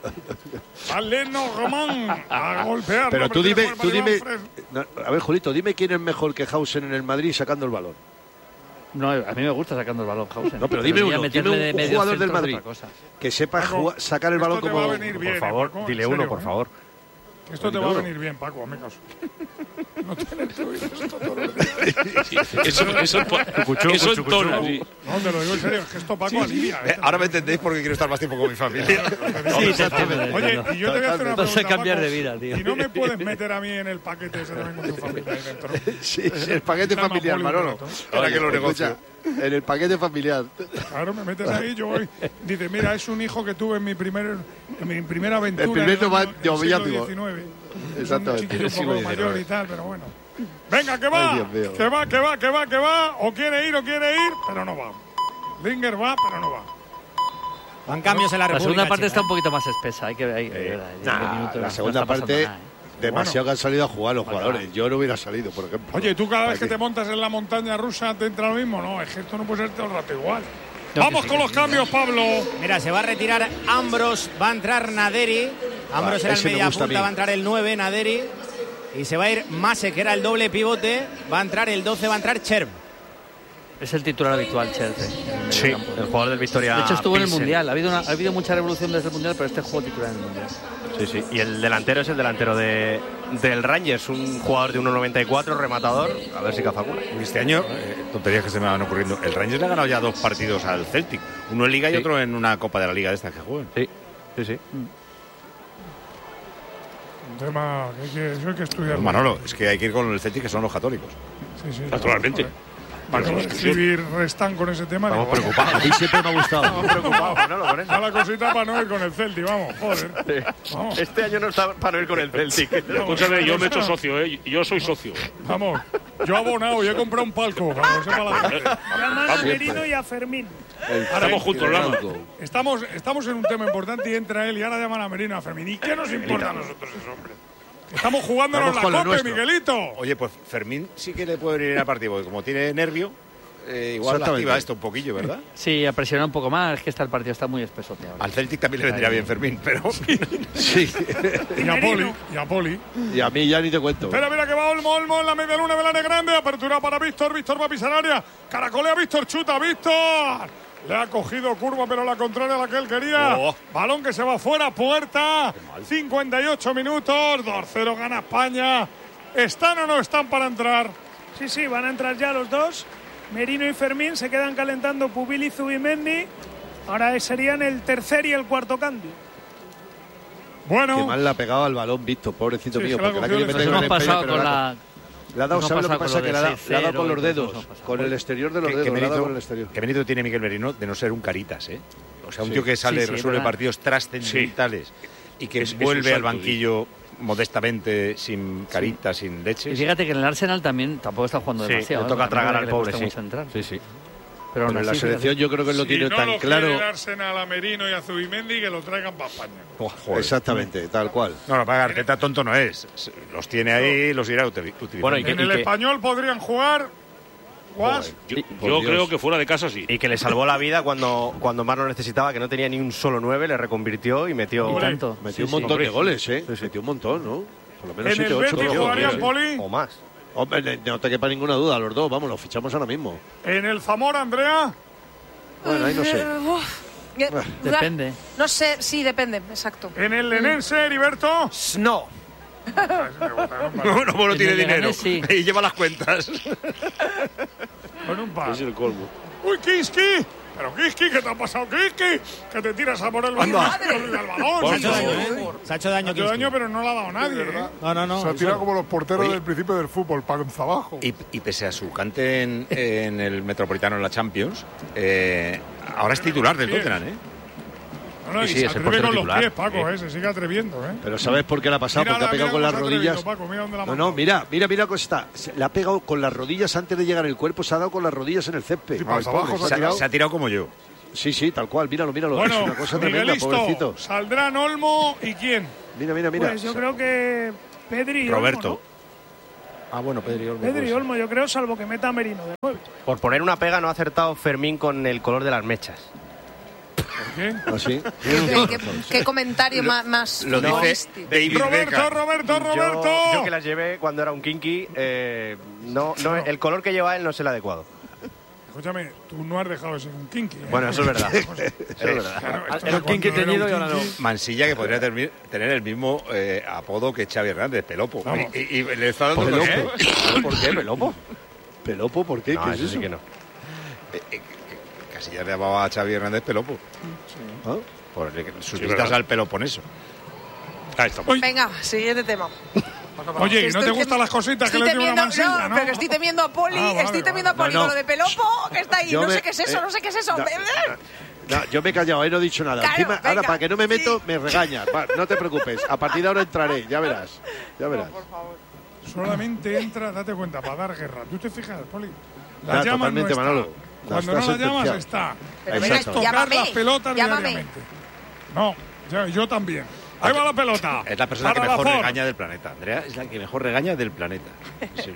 Valeno Román a golpear. Pero no, tú dime, tú Iván dime. Fred. No, a ver, Julito, dime quién es mejor que Hausen en el Madrid sacando el balón. No, a mí me gusta sacando el balón, Hausen. No, pero dime uno, dime un, de un jugador del Madrid que sepa Paco, jugar, sacar el balón esto te como... va a venir bien, Por favor, eh, Paco, dile en uno, serio, por ¿eh? favor. Esto te va a venir bien, Paco, hazme caso. No tienes que oír esto todos los días. Sí, eso eso, eso, eso entona, sí. No, te lo digo en serio, es que esto Paco alivia. Eh, ahora me entendéis porque quiero estar más tiempo con mi familia. Sí, exactamente. Oye, y yo te voy a hacer una Vas a pregunta, cambiar Paco. de vida, tío. ¿Y no me puedes meter a mí en el paquete ese también con tu familia ahí dentro? Sí, sí, el paquete Llama familiar, Poli un Manolo. rato. Ahora que lo Escucha, negocio. en el paquete familiar. Claro, me metes ahí, yo voy. Dice, mira, es un hijo que tuve en mi, primer, en mi primera aventura. El primer en el toma- año- yo, en el ya siglo digo. diecinueve. Exactamente, Es un chiquillo un siglo poco mayor diecinueve. y tal, pero bueno. Venga, que va, Ay, Dios mío. que va, que va, que va, que va. O quiere ir, o quiere ir, pero no va. Linger va, pero no va. Van cambios en la La República segunda parte Checa, está ¿eh? un poquito más espesa. Hay que ver. Hay, que ver, hay diez Nah, minutos, la no segunda está pasando parte, nada, ¿eh? demasiado que han salido a jugar los jugadores. Yo no hubiera salido, por ejemplo. Oye, ¿tú cada vez que Aquí. te montas en la montaña rusa te entra lo mismo? No, es que esto no puede ser todo el rato igual. No, Vamos que sí, con que los sí. cambios, Pablo. Mira, se va a retirar Ambros, va a entrar Naderi. Ambros Ah, era el ese me media gusta a mí. punta, va a entrar el nueve, Naderi. Y se va a ir Mase, que era el doble pivote. Va a entrar el doce, va a entrar Cherv. Es el titular habitual, Chelsea. Sí, el jugador del Victoria. De hecho, estuvo en el Pilsen. Mundial. Ha habido, una, ha habido mucha revolución desde el Mundial, pero este jugó titular en el Mundial. Sí, sí. Y el delantero es el delantero de, del Rangers, un jugador de uno noventa y cuatro, rematador. A ver si caza alguna. Este año, eh, tonterías que se me van ocurriendo, el Rangers le ha ganado ya dos partidos al Celtic. Uno en Liga y Sí. otro en una Copa de la Liga de estas que juegan. Sí, sí, sí. Un tema que hay que, eso hay que estudiar. Pues Manolo, es que hay que ir con el Celtic, que son los católicos. Sí, sí, Naturalmente. joder. Acabo de escribir Restán con ese tema. Estamos digo, preocupados. A mí siempre me ha gustado. Estamos preocupados, Manolo, con eso. a la cosita para no ir con el Celtic, vamos, joder. Vamos, Este año no está para no ir con el Celtic. Escúchame, yo me he hecho socio, ¿eh? Yo soy socio. vamos. Yo he abonado y he comprado un palco, para que lo sepa la gente. Llaman a Merino y a Fermín. Estamos juntos, Lama. Estamos, estamos en un tema importante y entra él y ahora llaman a Merino a Fermín. ¿Y qué nos importa a nosotros ese hombre? Estamos jugándonos Vamos con lo la copa, nuestro. Miguelito. Oye, pues Fermín sí que le puede venir al partido, porque como tiene nervio, eh, igual Exactamente. activa esto un poquillo, ¿verdad? Sí, a presionar un poco más. Es que está el partido está muy espeso. tío, ahora. Al Celtic también le vendría bien Fermín, pero... Sí. Y a Poli, y a Poli. Y a mí ya ni te cuento. Espera, mira que va Olmo, Olmo en la media luna, Belane grande, apertura para Víctor, Víctor va a pisar área, caracolea Víctor, chuta, Víctor. Le ha cogido curva, pero la contraria a la que él quería. Oh. Balón que se va fuera, puerta. cincuenta y ocho minutos, dos cero gana España. ¿Están o no están para entrar? Sí, sí, van a entrar ya los dos. Merino y Fermín se quedan calentando Pubil y Zubimendi. Ahora serían el tercer y el cuarto cambio. Bueno, Qué mal le ha pegado al balón, Víctor, pobrecito Sí, mío. se la Porque la cogió quiere de meter Nos con hemos el pasado pecho, con pero la. Le ha dado, nos ¿sabes lo que hemos pasa? pasado Que con le ha lo dado, de le ha dado con seis los cero y dedos, nos hemos pasado. con el exterior de los que, dedos, que le ha dado mérito, con el exterior. que mérito tiene Miguel Merino de no ser un caritas, ¿eh? O sea, un Sí. tío que sale Sí, y sí, resuelve verdad. partidos trascendentales y que Es- es vuelve un al salto, banquillo modestamente, sin caritas, sin Y leches. fíjate que en el Arsenal también tampoco está jugando Sí, demasiado. le ¿eh? toca Tampoco tragar es al que le pobre, cueste sí. mucho entrar. Sí, sí. Pero aún Pero en la así, selección yo creo que él lo si tiene no tan lo claro. quiere Arsenal a Merino y a Zubimendi, que lo traigan para España. Oh, joder. Exactamente, tal cual. No, no, para Arteta tonto no es. Los tiene ahí, los irá util- utilizando. Bueno, y que- En el español podrían jugar. Guas. Yo, Y- yo por creo Dios. que fuera de casa sí. Y que le salvó la vida cuando, cuando Mar lo necesitaba, que no tenía ni un solo nueve, le reconvirtió y metió. Y tanto. Metió un Sí, sí. montón de hombre. goles, ¿eh? Metió un montón, ¿no? Por lo menos En siete, el ocho. Betis tío. jugarían, Sí. Poli. O más. Hombre, no te quepa ninguna duda, los dos, vamos, los fichamos ahora mismo. En el Zamora, Andrea. Bueno, ahí no sé. Eh, uf. Eh, Depende. No sé, sí, depende, exacto. En el Lenense, Heriberto. No. No, no, no En tiene el dinero. Leganés, sí. Y lleva las cuentas. Con un par. Es el colmo. ¡Uy, Kiski! Pero Kiski, ¿qué te ha pasado, Kiski? Que te tiras a por el balón. Anda. El balón. Por Se ha hecho favor. daño, ¿eh? Se ha hecho daño Se ha hecho Kiski. daño, pero no le ha dado nadie. ¿eh? No, no, no. Se ha tirado eso- como los porteros Oye. del principio del fútbol, panza abajo. Y, y pese a su cante en, en el Metropolitano en la Champions, eh, ahora es titular del Tottenham, ¿eh? No, no, Sí, y sí, se es el atreve portero con los titular. pies, Paco, Sí. ¿eh? Se sigue atreviendo, ¿eh? Pero ¿sabes por qué le ha pasado? Mira, Porque ha pegado mira con las cómo se ha atrevido, rodillas. Paco, mira dónde la ha No, mandado. no, mira, mira, mira cómo está. Se- Le ha pegado con las rodillas antes de llegar el cuerpo, se ha dado con las rodillas en el césped. Sí, panza abajo pobre, se ha Se, ha- tirado. se ha tirado como yo. Sí, sí, tal cual, míralo, míralo. Bueno, es una cosa tremenda, Miguelisto, pobrecito. saldrán Olmo y quién. Mira, mira, mira. Pues yo creo que Pedri y Roberto. Olmo, Ah, bueno, Pedri Olmo. ¿no? Pedri y pues. Olmo, yo creo, salvo que meta a Merino de nueve. Por poner una pega no ha acertado Fermín con el color de las mechas. ¿Por qué? ¿Ah, sí? ¿Qué, qué- qué comentario más, más Lo dice futbolístico. David Roberto, Beckham. Roberto, Roberto. Yo, yo que las llevé cuando era un kinky, eh, no, no, el color que lleva él no es el adecuado. Escúchame, tú no has dejado de ser un kinky. ¿eh? Bueno, eso es verdad. Eso es verdad. Claro, esto Era un cuando kinky era un teñido y ahora kinky, no. Mansilla, que podría termi- tener el mismo eh, apodo que Xavi Hernández, Pelopo. Vamos. Y, y- y le está dando ¿Pelopo? ¿eh? ¿Por qué, Pelopo? ¿Pelopo? ¿Por qué? No, ¿Qué es eso eso? sí que no. Eh, eh, Casi ya le llamaba a Xavi Hernández Pelopo. ¿Ah? Por el- sus Sí, vistas verdad. al Peloponeso. Ahí estamos. Oye, Venga, siguiente tema. Oye, ¿y no Estoy te tem- gustan las cositas que estoy le tiene una temiendo, mansilla, no, no? pero que estoy temiendo a Poli, Ah, vale, estoy temiendo vale. a Poli No, con no. lo de Pelopo, que está ahí, Yo no me- sé qué es eso, eh, no sé qué es eso. no, No, yo me he callado, ahí no he dicho nada. Claro, Encima, ahora, venga, para que no me meto, sí. me regañas. Va, no te preocupes. A partir de ahora entraré, ya verás. Ya verás. Solamente entra, date cuenta, para dar guerra. ¿Tú te fijas, Poli? La Ah, llaman totalmente, no está. Manolo. Cuando Está no la llamas, sentenciado. está. Pero Es venga, tocar llámame, las pelotas llámame. diariamente. No, yo, yo también. Ahí va la pelota. Es la persona que Para mejor Lafort. regaña del planeta. Andrea es la que mejor regaña del planeta. Sí.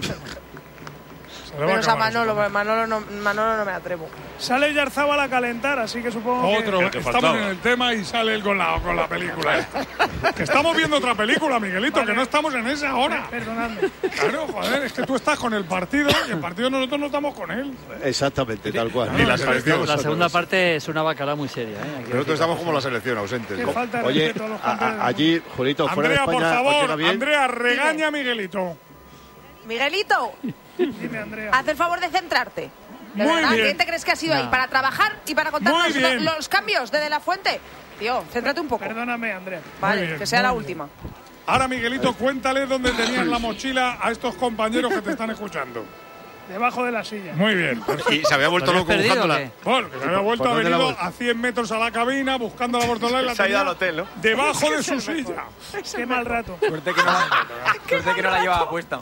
Se le va Menos a acabar eso Manolo, también. porque Manolo no, Manolo no me atrevo. Sale Yarzábal a calentar, así que supongo Otro, El que estamos faltaba. en el tema y sale él con la, con la película. esta. Que estamos viendo otra película, Miguelito, que no estamos en esa que... ahora. Perdonadme. Claro, joder, es que tú estás con el partido y el partido nosotros no estamos con él. Exactamente, tal cual. Ni la selección. La segunda parte es una bacala muy seria. ¿eh? Aquí Nosotros estamos como la selección, ausentes. Qué falta de Oye, respeto a los a- campeones a- del allí, Julito, fuera de Andrea, por España, ¿os favor, llega bien? Andrea, regaña a Miguelito. Miguelito, mundo. Dime, Andrea. haz el favor de centrarte. De Muy verdad, bien. ¿quién te crees que has ido No. ahí? ¿Para trabajar y para Muy contarnos bien. lo- los cambios de De La Fuente? Tío, céntrate un poco. Perdóname, Andrea. Vale, bien, que sea muy la bien. última. Ahora, Miguelito, cuéntale dónde tenían la mochila a estos compañeros que te están escuchando. Debajo de la silla. Muy bien. Y se había vuelto ¿Lo loco habías perdido o buscándola. qué? Bueno, que se había vuelto, ¿Por ha dónde la venido vuelta? a cien metros a la cabina buscando la bortola y la Se ha ido tenía al hotel, ¿no? debajo de su silla. Qué mal rato. Suerte que no la, suerte que no la llevaba puesta.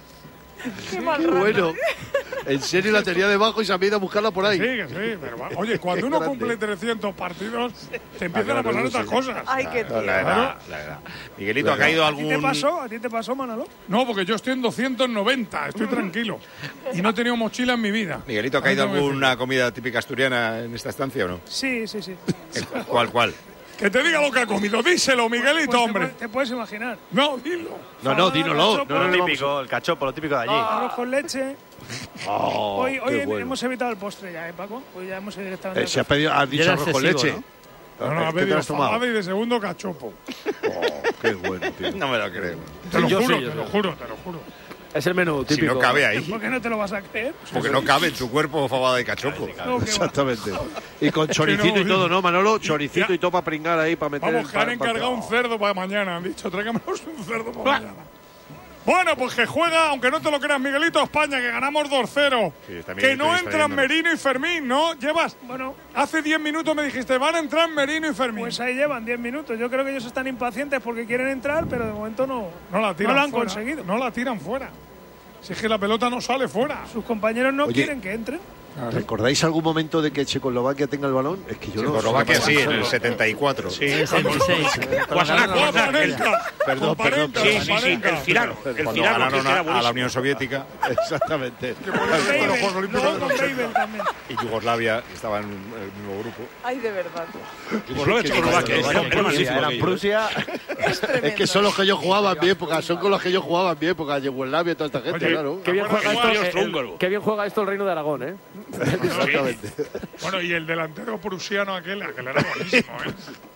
Qué mal Qué rato. bueno. En serio la tenía debajo y se han ido a buscarla por ahí. Sí, que sí, pero va- oye, cuando uno grande. cumple trescientos partidos, te empiezan Ah, a claro, pasar eso otras sí. cosas. Ay, qué tío. La edad, la edad. Miguelito, ¿ha caído ¿A ti te algún...? pasó? ¿A ti te pasó, Manolo? No, porque yo estoy en doscientos noventa, estoy tranquilo. Y no he tenido mochila en mi vida. Miguelito, ¿ha caído Ahí tengo que alguna comida típica asturiana en esta estancia o no? Sí, sí, sí. ¿Cuál, cuál? Que te diga lo que ha comido, díselo, Miguelito, Pues te hombre. puedes- Te puedes imaginar. No, dilo. No, no, dínoslo. No, Lo no, no, vamos. típico, el cachopo, lo típico de allí. Arroz con leche. Oh, hoy hoy qué bueno. hemos evitado el postre ya, ¿eh, Paco? Hoy ya hemos ido directamente. Eh, si has pedido, has dicho era arroz con excesivo, leche. No, no, ha ¿Qué te pedido has tomado? fabada y de segundo cachopo. Oh, qué bueno, tío. No me lo creo. Te lo Yo juro, sí, yo te lo sí. juro, te lo juro. Es el menú Si típico. no cabe ahí. ¿Por qué no te lo vas a creer? Porque no cabe en tu cuerpo fabada y cachopo. No, que va. Exactamente. Y con choricito y todo, ¿no, Manolo? Choricito y todo para pringar ahí, para meter... Vamos, que han pa- pa- encargado un cerdo para mañana. Han dicho, tráigamenos un cerdo para mañana. Bueno, pues que juega, aunque no te lo creas, Miguelito, España, que ganamos dos cero. Sí, está Que Miguelito no entran distrayéndonos. Merino y Fermín, ¿no? Llevas, Bueno, hace diez minutos me dijiste, van a entrar Merino y Fermín. pues ahí llevan diez minutos. Yo creo que ellos están impacientes porque quieren entrar, pero de momento no, no la tiran no lo han fuera. conseguido. No la tiran fuera. Si es que la pelota no sale fuera. Sus compañeros no Oye. quieren que entren. ¿Recordáis algún momento de que Checoslovaquia tenga el balón? Es que yo no... Checoslovaquia sí, en el setenta y cuatro. Sí, El veintiséis. Guasana, Con Guasana, el- Panenka, Perdón, con perdón, Panenka, Sí, con sí, sí, Panenka. el Cirano. El Cuando Cirano, que ganaron ese era a, a la buenísimo. Unión Soviética Exactamente. Con los Babel, Juegos Olímpicos luego de con los ochenta. Babel también. y Yugoslavia, que estaban en el mismo grupo. Ay, de verdad. Yugoslavia, Checoslovaquia. Era era magnífico Era aquello. Prusia. Es que son los que yo jugaba en mi época, son con los que yo jugaba en mi época, Yugoslavia y toda esta gente, Oye, claro. Qué bien, juega Igual esto, es el- húngaro. qué bien juega esto el Reino de Aragón, ¿eh? Exactamente. Bueno, y el delantero prusiano aquel, aquel era buenísimo, ¿eh?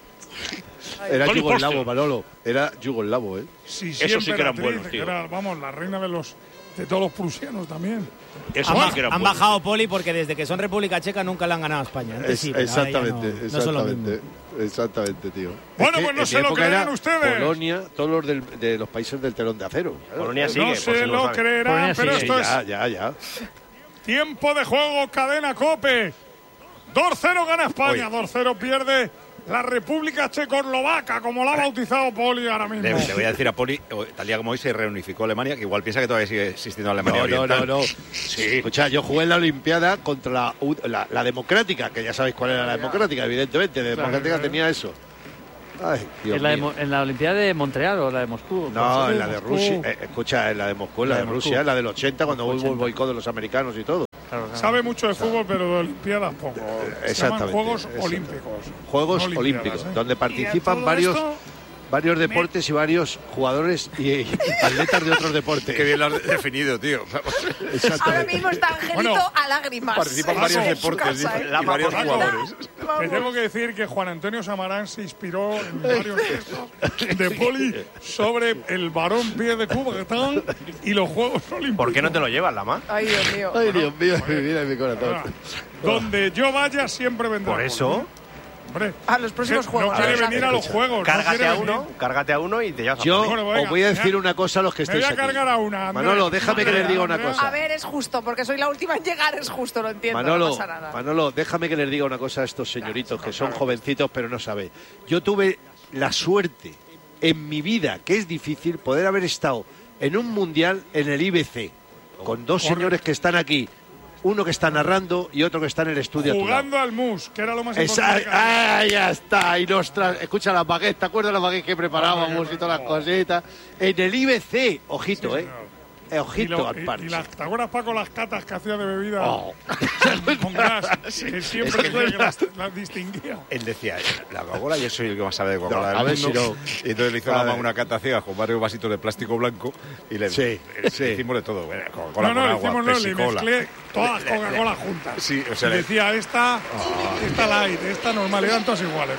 Era Tony yugoslavo, Foster. Manolo. Era yugoslavo, ¿eh? Sí, Eso sí que eran emperatriz, buenos, que tío. era, vamos, la reina de los de todos los prusianos también. Eso Han, sí baj- que era han bueno. bajado Poli porque desde que son República Checa nunca le han ganado a España. Antes Es- sí, pero ahora ya exactamente, no, no son lo mismo. exactamente. Exactamente, tío. Bueno, Es que pues no en se mi lo época creerán era ustedes. Polonia, todos los del- de los países del telón de acero. Claro. Polonia sigue, no por se si no lo sabe. creerán, Polonia pero sigue. Sí, esto ya, es ya, ya. tiempo de juego, cadena Cope. dos cero gana España, Oye. dos cero pierde la República Checoslovaca, como la ha bautizado Poli ahora mismo. Le, le voy a decir a Poli, tal día como hoy se reunificó Alemania, que igual piensa que todavía sigue existiendo Alemania No, no, Oriental. no, no. Sí. Escucha, yo jugué en la Olimpiada contra la, la, la democrática, que ya sabéis cuál era la democrática, evidentemente. La democrática claro, tenía eso. Ay, Dios ¿En, la de, mío. ¿En la Olimpiada de Montreal o la de Moscú? No, en la de Rusia. Eh, escucha, en la de Moscú, en la, la de, de Rusia, en la del ochenta, cuando hubo el boicot de los americanos y todo. Claro, claro. Sabe mucho de fútbol, pero de Olimpiadas poco. Exactamente. Juegos exactamente. Olímpicos. Juegos no Olímpicos, ¿eh? donde participan varios... Esto... varios deportes y varios jugadores y, y atletas de otros deportes. Qué bien lo has definido, tío. Ahora mismo está Angelito bueno, a lágrimas. Participan varios deportes casa, ¿eh? y varios Paco, jugadores. Te tengo que decir que Juan Antonio Samarán se inspiró en varios textos de Poli sobre el varón pie de Coubertin y los Juegos Olímpicos. ¿Por qué no te lo llevas, Lama? Ay, Dios mío. Ay, Dios mío, mi vida y mi corazón. Donde yo vaya siempre vendrá. Por eso... Hombre, a los próximos que juegos. No quiere venir a los juegos. Cárgate no a uno, venir. cárgate a uno y te llevas a Yo bueno, venga, os voy a decir me, una cosa a los que estáis Me voy a aquí. cargar a una. Andrea, Manolo, déjame Andrea, que les diga una Andrea. cosa. A ver, es justo, porque soy la última en llegar, es justo, lo entiendo. Manolo, no pasa nada. Manolo, déjame que les diga una cosa a estos señoritos que son jovencitos pero no saben. Yo tuve la suerte en mi vida, que es difícil, poder haber estado en un mundial en el I B C con dos señores que están aquí. Uno que está narrando y otro que está en el estudio. Jugando al mus, que era lo más Esa, importante. ah, ya está. Y nos tra... Escucha las baguettes, ¿te acuerdas las baguettes que preparábamos y todas las cositas? En el I B C, ojito, sí, ¿eh? Eh, ojito y lo, al parche. Y, y las, ¿te acuerdas, Paco, las catas que hacía de bebida oh. con gas? Que siempre es que decía que las, las distinguía. Él decía, la Coca-Cola, yo soy el que más sabe de Coca-Cola no, del a mundo. ver si no. Y entonces le hizo la mamá una cata ciega con varios vasitos de plástico blanco y le, sí, le, sí. le hicimos de todo. Bueno, Coca-Cola no, no, con le agua, hicimos no, le Pepsi-Cola. mezclé todas las Coca-Cola juntas. Sí, o sea, y le... decía, esta, oh. esta light, esta normal, eran todas iguales.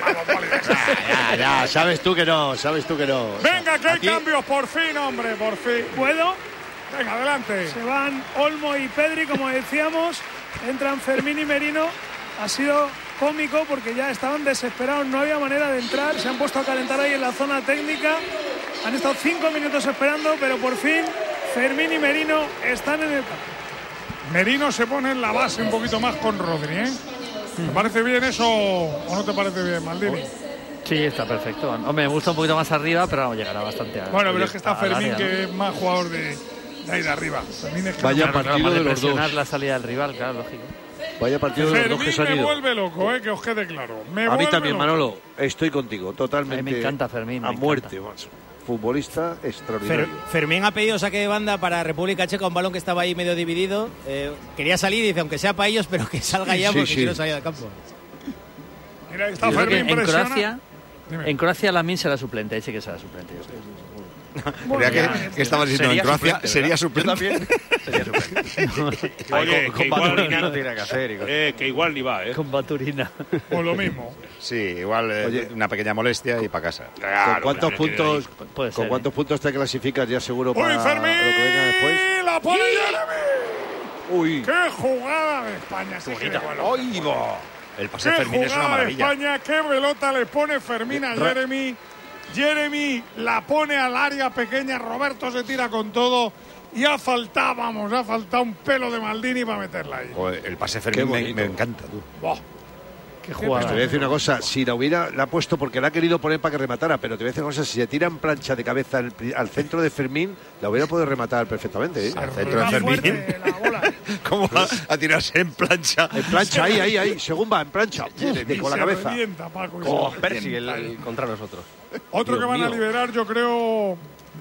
ya, ya, ya, sabes tú que no, sabes tú que no. Venga, que hay Aquí... cambios, por fin, hombre, por fin. ¿Puedo? Venga, adelante. Se van Olmo y Pedri, como decíamos. Entran Fermín y Merino. Ha sido cómico porque ya estaban desesperados. No había manera de entrar. Se han puesto a calentar ahí en la zona técnica. Han estado cinco minutos esperando, pero por fin Fermín y Merino están en el campo. Merino se pone en la base un poquito más con Rodri, ¿eh? ¿Te parece bien eso o no te parece bien, Maldini? Sí, está perfecto. Hombre, me gusta un poquito más arriba, pero no llegará bastante a... Bueno, pero es que está Fermín, área, ¿no? que es más jugador de... de ahí de arriba. Es que Vaya no partido claro, de los dos. la salida del rival, claro, lógico. Vaya partido de los dos que se han me ido. vuelve loco, eh, que os quede claro. Me a mí también, loco. Manolo, estoy contigo, totalmente. A mí me encanta Fermín. A me muerte, encanta. más. Futbolista extraordinario. Fer, Fermín ha pedido saque de banda para República Checa, un balón que estaba ahí medio dividido. Eh, quería salir y dice, aunque sea para ellos, pero que salga ya sí, porque sí. quiero salir del campo. Mira, está Yo creo que Fermín en presiona. Croacia, Dime. en Croacia Lamin será suplente, ahí sí que será suplente. Yo creo. Creía que, que estabas diciendo en Croacia sería suplente. Sería suplente. Oye, con, que con igual- Baturina no tiene que hacer. Y con- Eh, que igual ni va, ¿eh? Con Baturina. O lo mismo. Sí, igual eh, Oye. una pequeña molestia y para casa. ¿Con Claro, cuántos pero puntos, Puede con ser, cuántos puntos te clasificas ya seguro ¡Uy, para Fermín! lo que venga después? ¡La pone Jeremy! Uy, ¡Qué jugada de España! Sí, que bueno. ¡Ay, va! El pase de ¡Qué Fermín es una jugada de maravilla. España! ¡Qué pelota le pone Fermín a Ra- Jeremy! Jeremy la pone al área pequeña. Roberto se tira con todo. Y ha faltado, vamos, ha faltado un pelo de Maldini para meterla ahí. Joder, el pase de Qué Fermín me, bonito. me encanta, tú. Buah. Qué te jugada. voy a decir una cosa, si la hubiera, la ha puesto porque la ha querido poner para que rematara, pero te voy a decir una cosa, si se tira en plancha de cabeza al, pri- al centro de Fermín, la hubiera podido rematar perfectamente, ¿eh? Al centro de Está Fermín. fuerte la bola. ¿Cómo va a tirarse en plancha? En plancha, ahí, ahí, ahí, según va, en plancha, de- con la Se cabeza. revienta, Paco, y se Oh, revienta. Percy el, el contra nosotros. Otro Dios que van a mío. liberar, yo creo,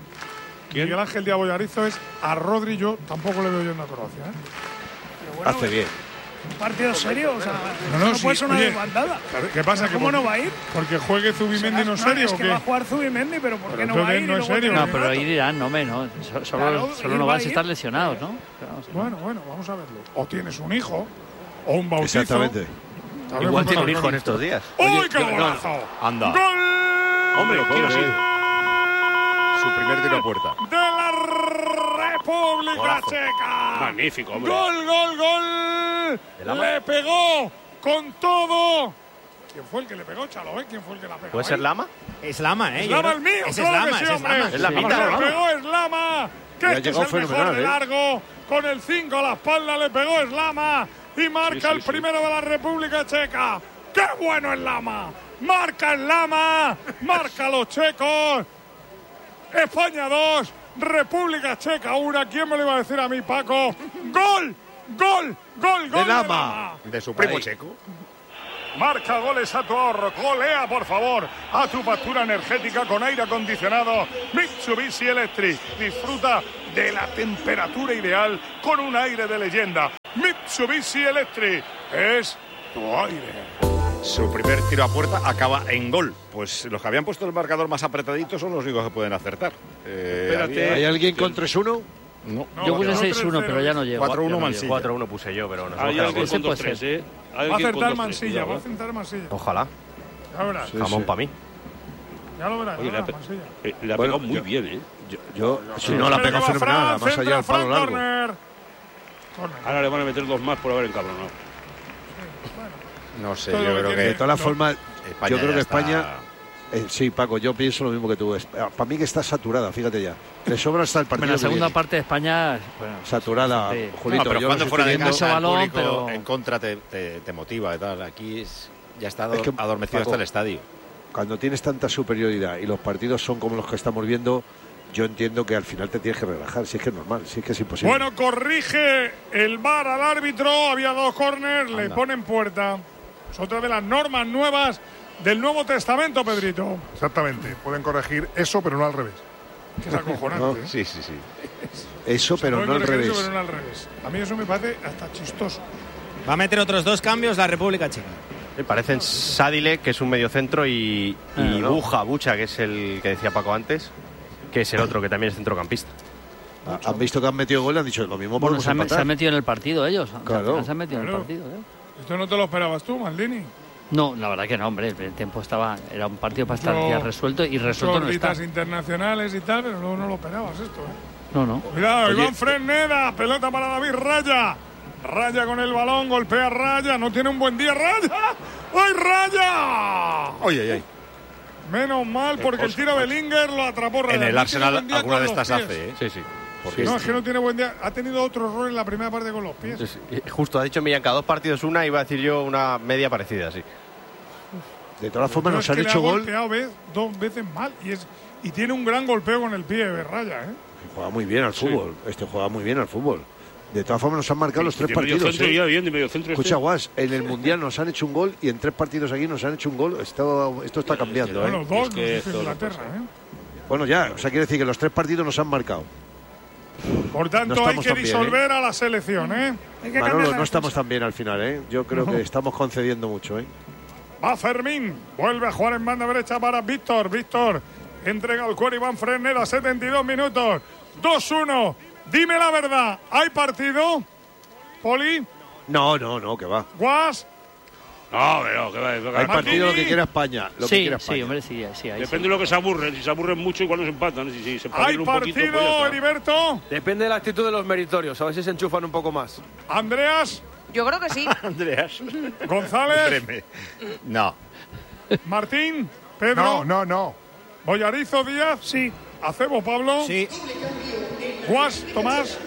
Miguel Ángel Diabo Yarizo, es a Rodri. Yo tampoco le veo yendo a Croacia, ¿eh? Pero bueno, Hace bien. un partido serio, o sea, No, no, no, sí, puede ser una oye, desbandada. ¿Qué pasa? ¿Cómo que por- no va a ir? Porque juegue Zubimendi no es serio, es ¿o que qué? va a jugar Zubimendi, pero ¿por qué Pero no va a entonces ir? no y es luego serio. tiene No, pero rato? ahí dirán, no, me, no. So- Solo, Claro, solo él no va vas a a ir. estar lesionados, ¿no? Claro, sí. Bueno, bueno, vamos a verlo. O tienes un hijo, o un bautizo. Exactamente. Sabemos Igual tiene para un hijo en qué. estos días. ¡Uy, qué yo- no. golazo! Anda. ¡Gol! Hombre, pobre. sí. Su primer tiro a puerta. De la República Golazo. Checa. Magnífico, hombre. Gol, gol, gol. Le pegó con todo. ¿Quién fue el que le pegó, Chalo? ¿Eh? ¿Quién fue el que la pegó? ¿Puede ser ahí? Lama? Es Lama, ¿eh? Es Yo Lama creo- el mío, Ese claro es Lama, que sí, ese es hombre. Lama. Es la Le pinta. pegó Eslama. Que Le ha este es llegado el mejor fenomenal, de ¿eh? largo. Con el cinco a la espalda le pegó Eslama. Y marca Sí, sí, el sí. primero de la República Checa. ¡Qué bueno Eslama! marca el Lama, marca los checos. España dos, República Checa una. ¿Quién me lo iba a decir a mí, Paco? ¡Gol! ¡Gol! ¡Gol! ¡Gol! De Lama. De su primo Ahí. checo. Marca goles a tu ahorro. Golea, por favor, a tu factura energética con aire acondicionado Mitsubishi Electric. Disfruta de la temperatura ideal con un aire de leyenda. Mitsubishi Electric es tu aire. Su primer tiro a puerta acaba en gol. Pues los que habían puesto el marcador más apretadito son los únicos que pueden acertar. Eh, Espérate, había... ¿hay alguien con tres uno? No. No, Yo puse no, seis uno, pero ya no llego. cuatro uno Ya no Mansilla. llego. cuatro uno puse yo, pero no sé. Hay alguien con dos puede tres, ser. ¿eh? Hay Va a alguien con acertar dos, Mansilla, tres, va a cuidado, acertar Mansilla. Ojalá. Ya verás. Sí, Jamón sí. para mí. Ya lo verás, Oye, ya le ha, verás, pe- Mansilla. eh, le ha Bueno, pegado muy yo- bien, ¿eh? Yo, yo si no la Pero pegó lleva fenomenal, Fran, más allá centra del palo Fran, largo. córner. Córner. Ahora le van a meter dos más por haber encabronado. No sé, Todo yo lo que creo tiene- que De todas No. formas, España yo creo ya que está- España... eh, sí, Paco, yo pienso lo mismo que tú. Es- Para mí que está saturada, fíjate ya. Le sobra hasta el partido. En la que segunda viene. parte de España, bueno, saturada, sí. Julito. No, pero yo cuando los fuera de estoy viendo- mucho casa el balón, público pero- en contra te, te, te motiva y tal. Aquí es, ya está Es que, adormecido Paco, hasta el estadio. Cuando tienes tanta superioridad y los partidos son como los que estamos viendo, yo entiendo que al final te tienes que relajar. Si es que es normal, si es que es imposible. Bueno, corrige el V A R al árbitro. Había dos córneres, le ponen puerta. Es otra de las normas nuevas del Nuevo Testamento, Pedrito. Exactamente. Pueden corregir eso, pero no al revés. Que es acojonante. No, ¿eh? Sí, sí, sí. Eso, pero Pueden no al corregir eso, revés. pero no al revés. A mí eso me parece hasta chistoso. Va a meter otros dos cambios la República Checa. Me parecen Sadilek, que es un mediocentro, y, Ah, y no. Buja, Bucha, que es el que decía Paco antes, que es el otro, que también es centrocampista. Ah, Han visto que han metido gol y han dicho lo mismo. bueno, podemos se han, se empatar. han metido en el partido ellos. Claro. Se han metido en el Claro. partido, ¿eh? Esto no te lo esperabas tú, Maldini. No, la verdad que no, hombre. El tiempo estaba. Era un partido bastante Yo- ya resuelto y resuelto no está. Gorditas internacionales y tal, pero luego no lo esperabas esto, ¿eh? No, no. Cuidado, Oye. Iván Fresneda, pelota para David Raya. Raya con el balón, golpea Raya, no tiene un buen día Raya. ¡Ay, Raya! Oye, oye, oye. Menos mal, porque el tiro de Linger lo atrapó Raya. En No el tiene Arsenal buen día alguna con de los estas pies. hace, ¿eh? Sí, sí. Porque No, es que no tiene buen día. Ha tenido otro error en la primera parte con los pies. Sí, sí. Justo ha dicho Millán, cada dos partidos una, iba a decir yo una media parecida, sí. De todas formas, No, nos es han que le hecho ha gol. golpeado vez- dos veces mal y, es, y tiene un gran golpeo con el pie de Raya, ¿eh? Juega muy bien al fútbol. Este juega muy bien al fútbol. De todas formas, nos han marcado los tres De medio partidos. centro ¿eh? ya bien, de medio centro. Escucha, Guas, en el Mundial nos han hecho un gol y en tres partidos aquí nos han hecho un gol. Esto, esto está cambiando, Bueno, ¿eh? dos Es que nos dice esto no Inglaterra, puede ¿eh? Bueno, ya, o sea, quiere decir que los tres partidos nos han marcado. Por tanto, No hay estamos que tan bien, disolver a la selección, ¿eh? Hay que Manolo, cambiar no la estamos defensa. tan bien al final, ¿eh? Yo creo que estamos concediendo mucho, ¿eh? Va Fermín, vuelve a jugar en banda derecha para Víctor. Víctor entrega al cuero Iván Fresneda, setenta y dos minutos. dos uno. Dime la verdad, ¿hay partido? Poli, No, no, no, que va. Guas, No, pero que va, que va. Hay partido lo que Martini. quiera España. Lo que Sí, quiera España. sí, hombre, sí, sí, ahí sí. Depende de lo que se aburren. Si se aburren mucho, igual nos empatan. Si, si se ¿hay espabilan un poquito, pues ya partido, está. Heriberto? Depende de la actitud de los meritorios, a ver si se enchufan un poco más. Andreas, Yo creo que sí. Andreas. González, Créeme. No. Martín, Pedro, No, no, no. Boyarizo, Díaz, sí. Acebo, Pablo, Sí. Guas, Tomás.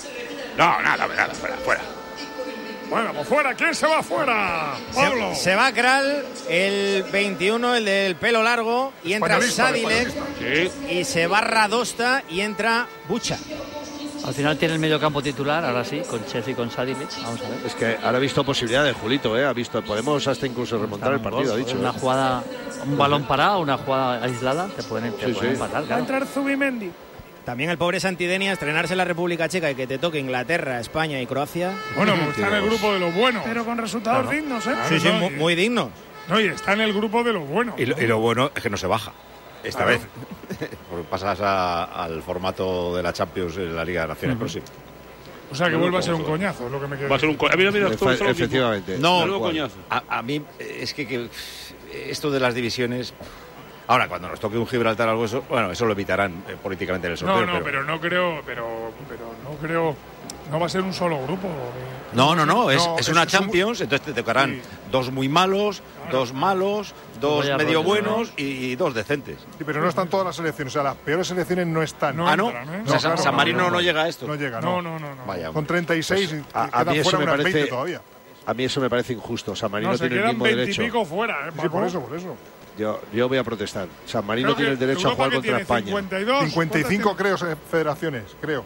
No, nada, nada, fuera, fuera. Bueno, pues fuera, ¿quién se va fuera? Pablo. Se, se va Kral, el veintiuno, el del pelo largo, y entra Españolista, Sadilek, españolista. Sí. y se va Radosta y entra Bucha. Al final tiene el medio campo titular, ahora sí, con Chef y con Sadilek. Vamos a ver. Es que ahora ha visto posibilidades, Julito, ¿eh? Ha visto, podemos hasta incluso remontar el partido, ha dicho. Una ¿eh? jugada, un balón parado, una jugada aislada, te pueden, te Sí, pueden sí. empatar, Va a claro. entrar Zubimendi. También el pobre Santidenia, estrenarse en la República Checa y que te toque Inglaterra, España y Croacia. Bueno, pues está en el grupo de los buenos. Pero con resultados dignos, ¿eh? Sí, sí, no, mu- y- muy digno. No, y está en el grupo de los buenos. Y lo, y lo bueno es que no se baja. Esta Claro. vez. Porque pasas a- al formato de la Champions en la Liga de Naciones próxima. O sea, que vuelve a ser un coñazo, es lo que me queda. Va a ser un coñazo. Mira, mira, todo Efe- esto lo mismo. efectivamente. No, Tal Luego cual. coñazo. A, a mí eh, es que, que esto de las divisiones. Ahora, cuando nos toque un Gibraltar o algo eso, bueno, eso lo evitarán eh, políticamente en el sorteo. No, no, pero no creo, pero, pero no creo, no va a ser un solo grupo. No, no, no, es, No, es es- una es un- Champions, entonces te tocarán Sí. dos muy malos, dos malos, dos Vaya medio rollo, buenos y, y dos decentes. Sí, pero no están todas las selecciones. O sea, las peores selecciones no están. No ah, ¿no? entran, ¿eh? O sea, No, San, claro, San no, Marino no, no, no. llega a esto. No llega, No, no. no, no, no. Vaya, Con treinta y seis y a- a quedan mí eso fuera me unas parece- veinte todavía. A mí eso me parece injusto. San Marino No, se tiene el quedan mismo veinte derecho. y pico fuera, ¿eh, Sí, por eso, por eso. Yo, yo voy a protestar. San Marino Creo tiene que el derecho a Europa jugar que contra tiene España. cincuenta y dos, cincuenta y cinco ¿cuántas creo, se- federaciones, creo.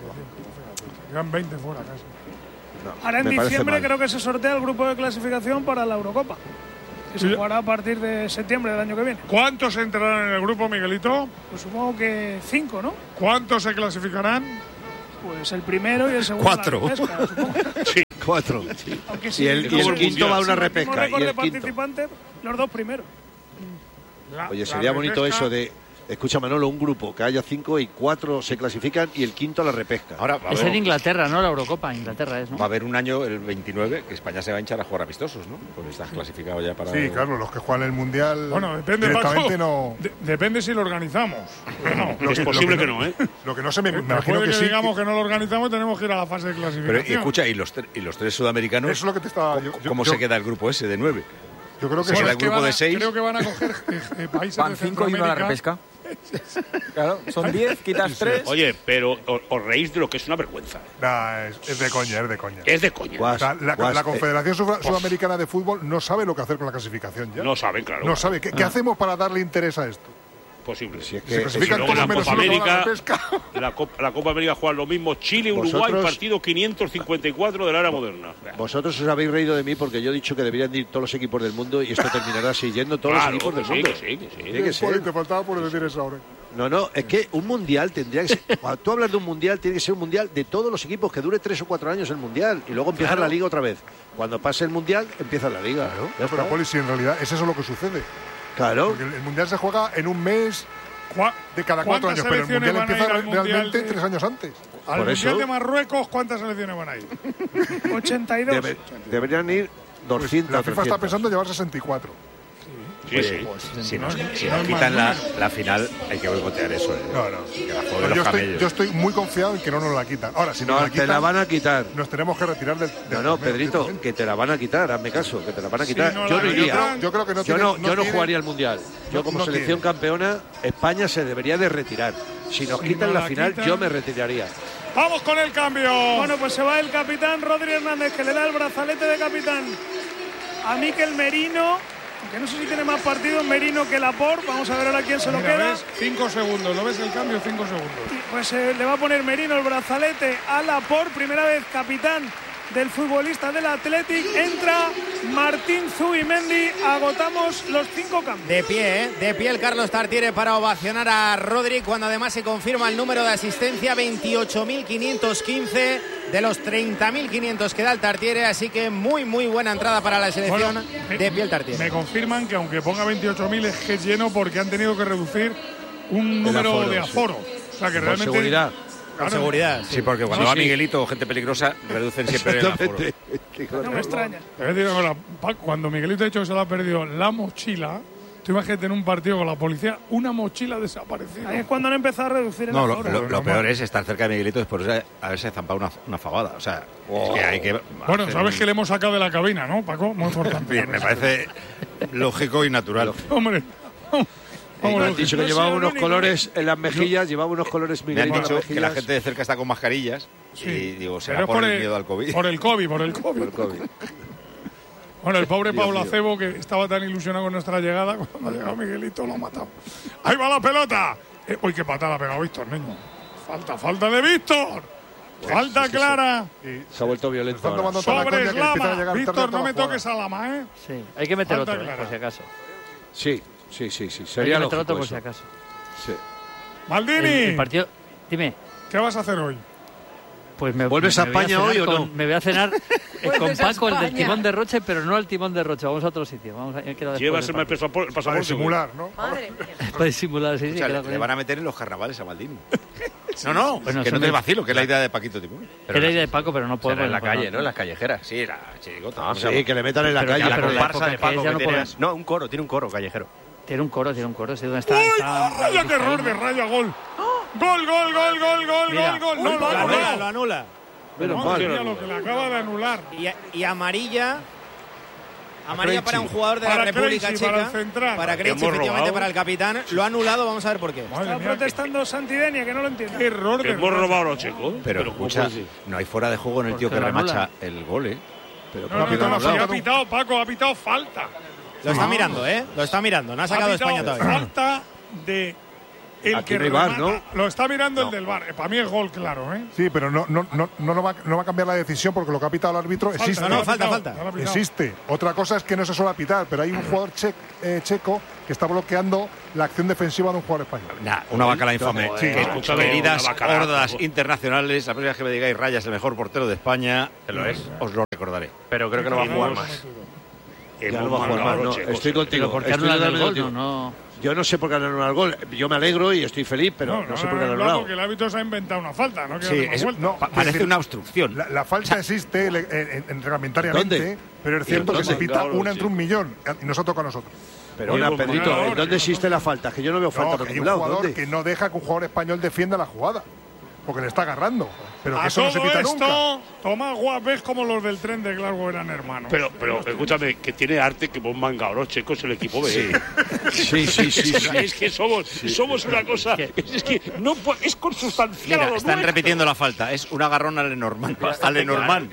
tiene? Quedan veinte fuera casi. No, Ahora en me parece diciembre mal. creo que se sortea el grupo de clasificación para la Eurocopa. Que se Sí. jugará a partir de septiembre del año que viene. ¿Cuántos entrarán en el grupo, Miguelito? Pues supongo que cinco, ¿no? ¿Cuántos se clasificarán? Pues el primero y el segundo. Cuatro. La repesca, supongo. Sí, cuatro. Sí. Aunque Y sí, el, y como el el quinto mundial. va a una si repesca. batimos Y récord el de quinto. participantes, los dos primeros. La- Oye, la sería bonito repesca. eso de. Escucha, Manolo, un grupo que haya cinco y cuatro se clasifican y el quinto a la repesca. Ahora va a, Es en haber, Inglaterra, ¿no? La Eurocopa, Inglaterra es, ¿no? va a haber un año, el veintinueve, que España se va a hinchar a jugar amistosos, ¿no? Pues estás clasificado ya para... Sí, claro, los que juegan el Mundial Bueno, depende, directamente Paco. no... De- depende si lo organizamos. No. Lo Es que- lo posible que que no, ¿eh? Lo que no se me, me Puede imagino que, que sí. digamos que no lo organizamos, tenemos que ir a la fase de Pero, clasificación. y escucha, ¿y los, tre- y los tres sudamericanos? Eso es lo que te estaba... ¿Cómo, yo- yo- cómo yo- se queda el grupo ese de nueve? Yo creo que Bueno, sí. el es que grupo van a- de seis. Creo que van a coger eh, eh, países Van de cinco y uno a la Centroamérica. repesca. Claro, son diez, quitas tres. Oye, pero os, os reís de lo que es una vergüenza. Nah, es, es de coña, es de coña. Es de coña. Guas, O sea, la, guas, la eh, Confederación Sud- Sudamericana de Fútbol no sabe lo que hacer con la clasificación ya. No saben, claro. No sabe. ¿Qué, qué hacemos para darle interés a esto? Posible. Si es Se que- clasifican Y luego todos la menos Copa uno que va a la América, repesca. la, Copa, la Copa América juega lo mismo Chile, Uruguay, Vosotros- partido quinientos cincuenta y cuatro de la era moderna. Vosotros os habéis reído de mí porque yo he dicho que deberían de ir todos los equipos del mundo y esto terminará así, yendo todos Claro, los equipos del que sí, mundo. que sí, que sí. Tiene que ser. Joder, te faltaba por decir eso ahora. No, no, es que un mundial tendría que ser. Cuando tú hablas de un mundial, tiene que ser un mundial de todos los equipos, que dure tres o cuatro años el mundial y luego empieza la liga otra vez. Cuando pase el mundial, empieza la liga. ¿no? Ya Pero, está. Poli, si en realidad es eso lo que sucede. Claro. Porque el, el Mundial se juega en un mes ¿Cuá- de cada cuatro ¿Cuántas años, pero el selecciones Mundial van a empieza ir al Mundial realmente de- tres años antes. Al Por Mundial eso- de Marruecos, ¿cuántas selecciones van a ir? ochenta y dos. Debe- deberían ir doscientos. La FIFA está trescientos. pensando en llevar sesenta y cuatro. Sí, sí. Si nos, si no nos es quitan la, más la final, hay que boicotear eso. ¿eh? No, no. Que la jueguen Pero los yo, estoy, camellos. yo estoy muy confiado en que no nos la quitan. Ahora, si nos No, la te quitan, la van a quitar. nos tenemos que retirar del. del No, no, torneo, Pedrito, directamente. que te la van a quitar, hazme caso, que te la van a quitar. no yo la no quitan, iría. Yo creo que no Yo tiene- no, yo no tiene- jugaría el mundial. Yo No- como no selección tiene. campeona, España se debería de retirar. Si nos Si quitan no la la final, quitan- yo me retiraría. ¡Vamos con el cambio! Bueno, pues se va el capitán Rodri Hernández, que le da el brazalete de capitán a Mikel Merino, que no sé si tiene más partidos Merino que Laporte. Vamos a ver ahora quién se lo Mira, queda. ¿ves? Cinco segundos. ¿Lo ves el cambio? Cinco segundos. Pues eh, le va a poner Merino el brazalete a Laporte, primera vez capitán del futbolista del Athletic. Entra Martín Zubimendi, agotamos los cinco cambios. De pie, ¿eh? De pie el Carlos Tartiere para ovacionar a Rodri, cuando además se confirma el número de asistencia, veintiocho mil quinientos quince de los treinta mil quinientos que da el Tartiere, así que muy muy buena entrada para la selección. Bueno, me- de pie el Tartiere. Me confirman que aunque ponga veintiocho mil es que es lleno porque han tenido que reducir un número aforo, de sí. aforo. O sea que Por realmente. seguridad. Con Claro, seguridad. Sí, porque cuando Sí, va sí. Miguelito o gente peligrosa, reducen siempre el aforo. No me extraña. Te voy a decir una cosa, Paco, cuando Miguelito ha dicho que se le ha perdido la mochila, tú imagínate en un partido con la policía, una mochila desaparecida. Ahí es cuando han empezado a reducir el No, lo, aforo. lo- lo peor es estar cerca de Miguelito después de haberse zampado una, una fabada. O sea, es que hay que. Bueno, hacer sabes un- que le hemos sacado de la cabina, ¿no, Paco? Muy importante. Bien, me parece lógico y natural. Hombre. Me Vamos, han dicho yo que soy llevaba el unos único. colores en las mejillas, llevaba unos colores Me han Miguelito en dicho las que la mejillas. gente de cerca está con mascarillas Sí. y digo, será Pero es por el miedo al COVID. Por el COVID, por el COVID. Por COVID. Bueno, el pobre Dios Pablo mío. Acebo, que estaba tan ilusionado con nuestra llegada, cuando ha llegado Miguelito lo ha matado. ¡Ahí va la pelota! Eh, uy, qué patada ha pegado Víctor, niño. Falta, falta de Víctor. Falta es que clara. Se ha vuelto violento. Están ahora. tomando toda la Sobre coña que empiezan a Slama. llegar tarde Víctor, a no toda me la jugada. toques a Lama, ¿eh? Sí, hay que meter Falta otro, eh, clara. por si acaso. Sí, sí, sí, sí. Hay Sería que meter otro lógico por si eso. acaso. Sí. Maldini, El, el partido, dime. ¿qué vas a hacer hoy? Pues me, ¿Vuelves me- a me voy España cenar hoy o con- no? Me voy a cenar eh, con Vuelves a Paco, el del España. timón de Roche, pero no al timón de Roche. Vamos a otro sitio. Vamos a, me quedo después Llevas del el partido. pasaporte. el Para pasaporte, disimular, ¿no? Madre mía. Para disimular, sí, sí. O sea, quedo le, con le él. van a meter en los carnavales a Maldini. No, no, Bueno, que eso no te me- vacilo, que es la idea de Paquito Timón. Era idea de Paco, pero no podemos. en la no podemos. calle, ¿no? En las callejeras. Sí, la chirigota. Ah, ¿cómo se Sí, llama? que le metan en la Pero calle. ya, La pero la comparsa época de que es, Paco ya que no tiene- podemos. No, un coro, tiene un coro callejero. Tiene un coro, tiene un coro. Sí, ¿dónde está? ¡Uy! está- ¡Vaya qué error de Rayo a gol! ¡Gol, gol, gol, gol, gol, Mira. gol, gol! Uy, No, lo lo ha anula, lo anulado. anula. Menos Madre mal. mía, lo que le acaba de anular. Y, y amarilla. Amarilla para un jugador de Para la República Krejci, Checa. para el central. Para Krejci, Hemos efectivamente, robado. para el capitán. Lo ha anulado, vamos a ver por qué. Madre Está mía, protestando Santidenia, que no lo entiende. qué error Que de hemos Rayo. robado a los checos. Pero ¿cómo escucha, puede ser? no hay fuera de juego en el ¿Por tío qué que lo remacha anula? el gol, ¿eh? Pero No, no, ¿por qué no, no no, han sí, ha hablado? pitado, Paco, ha pitado falta. Lo está mirando, ¿eh? Lo está mirando. No ha sacado Ha pitado España todavía. falta de el Aquí que no hay V A R, remata. ¿no? Lo está mirando No. el del V A R. Para mí es gol claro, ¿eh? Sí, pero no, no, no, no, no va, no va a cambiar la decisión porque lo que ha pitado el árbitro Falta, existe. no, no, lo ha falta, pitado, falta. no lo ha pitado. Existe. Otra cosa es que no se suele pitar, pero hay un jugador che- eh, checo que está bloqueando la acción defensiva de un jugador español. Nah, una bacala infame. Sí, Que escúchame, Heridas una bacala. hordas internacionales. La próxima vez que me digáis Raya es el mejor portero de España, Que lo es. os lo recordaré. Pero creo que no va a jugar más. Ya no va a jugar más, no. Estoy contigo. ¿Por qué estoy anulan el totalmente gol? contigo. No, no. Yo no sé por qué han anulado el gol. Yo me alegro y estoy feliz, pero no, no, sé por qué han no, anulado. porque el árbitro se ha inventado una falta, no quiero Sí, dar más es- vuelta. no, Pa- es parece decir, una obstrucción. La, la falta existe le- en, en- reglamentariamente, ¿Dónde? pero es cierto que ¿Dónde? se pita Claro, una sí. entre un millón y no se toca a nosotros. Pero Oye, una, pues, Pedrito, por favor, ¿en dónde que existe la falta? Que yo no veo falta No, por que hay ningún un lado. jugador ¿Dónde? que no deja que un jugador español defienda la jugada, porque le está agarrando. Pero que A eso no se todo pita esto, nunca. Tomás Guas, ves como los del tren de Glasgow eran hermanos. Pero, pero escúchame, que tiene arte que vos manga oro, checos, el equipo B. Sí. Sí, sí, sí, Es, sí. es que somos, somos una cosa. Es que no pu- es consustancial. a Mira, lo están nuestro. repitiendo la falta. Es un agarrón al Lenormand. Al Lenormand.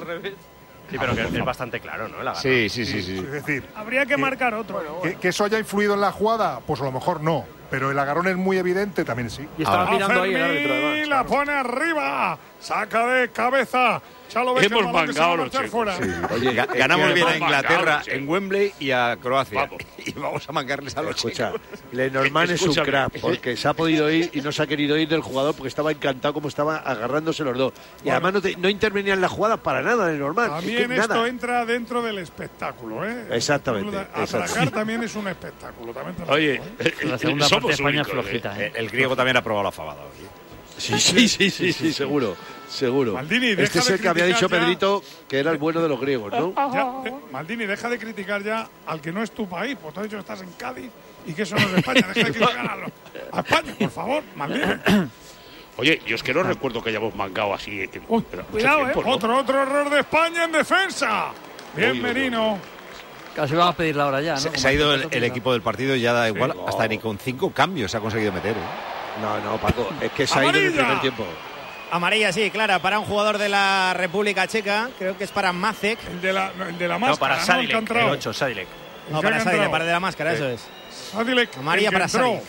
Sí, pero que es bastante claro, ¿no? El agarrón. Sí, sí, sí, sí. Es decir, Habría que marcar otro. que, que eso haya influido en la jugada, pues a lo mejor no. Pero el agarrón es muy evidente, también sí. Y estaba Ahora. mirando ahí el Fermín árbitro, además. la pone arriba, saca de cabeza. Ya lo ves que el Hemos balón que se va a mangado los marchar chicos. fuera. Oye, Ga- es Ganamos que bien a además- Inglaterra Vamos, sí. en Wembley y a Croacia. Vamos. Y vamos a mangarles a los Escucha, chicos. Lenormand es un Escúchame. crack porque se ha podido ir y no se ha querido ir del jugador porque estaba encantado como estaba agarrándose los dos. Y Bueno. además no, te- no intervenía en la jugada para nada Lenormand. Es que También esto nada. entra dentro del espectáculo, ¿eh? Exactamente, Atracar exacto. también es un espectáculo. También te lo Oye, digo, ¿eh? eh, La segunda somos parte de España es únicos, flojita, Eh, ¿eh? El griego también ha probado la fabada hoy. Sí, sí, sí, sí, sí, seguro, seguro. Maldini, este deja es de el que había dicho criticar ya. Pedrito que era el bueno de los griegos, ¿no? Ya, de- Maldini, deja de criticar ya al que no es tu país. Pues tú has dicho que estás en Cádiz y que eso no es de España. Deja de criticar a, lo- a España, por favor, Maldini. Oye, yo es que no recuerdo que hayamos mangado así. en- Uy, pero mucho cuidado, tiempo, ¿eh? ¿no? Otro, otro error de España en defensa. Bien, Uy, uy, uy. Merino. Casi vamos a pedir la hora ya, ¿no? Se, Como se ha ido hace el, tanto el tiempo. equipo del partido, ya da igual, hasta ni con cinco cambios se ha conseguido meter. ¿eh? No, no, Paco, es que se ha ido en el ¡Amarilla! primer tiempo. Amarilla, sí, clara, para un jugador de la República Checa. Creo que es para Macek. El de la, no, el de la No, máscara, para ¿no? El que ha Sadilek, el entrado. ocho, Sadilek. El No, que para ha Sadilek, entrado. para de la máscara, eso es. Sadilek, Amarilla el que para entró. Sadilek.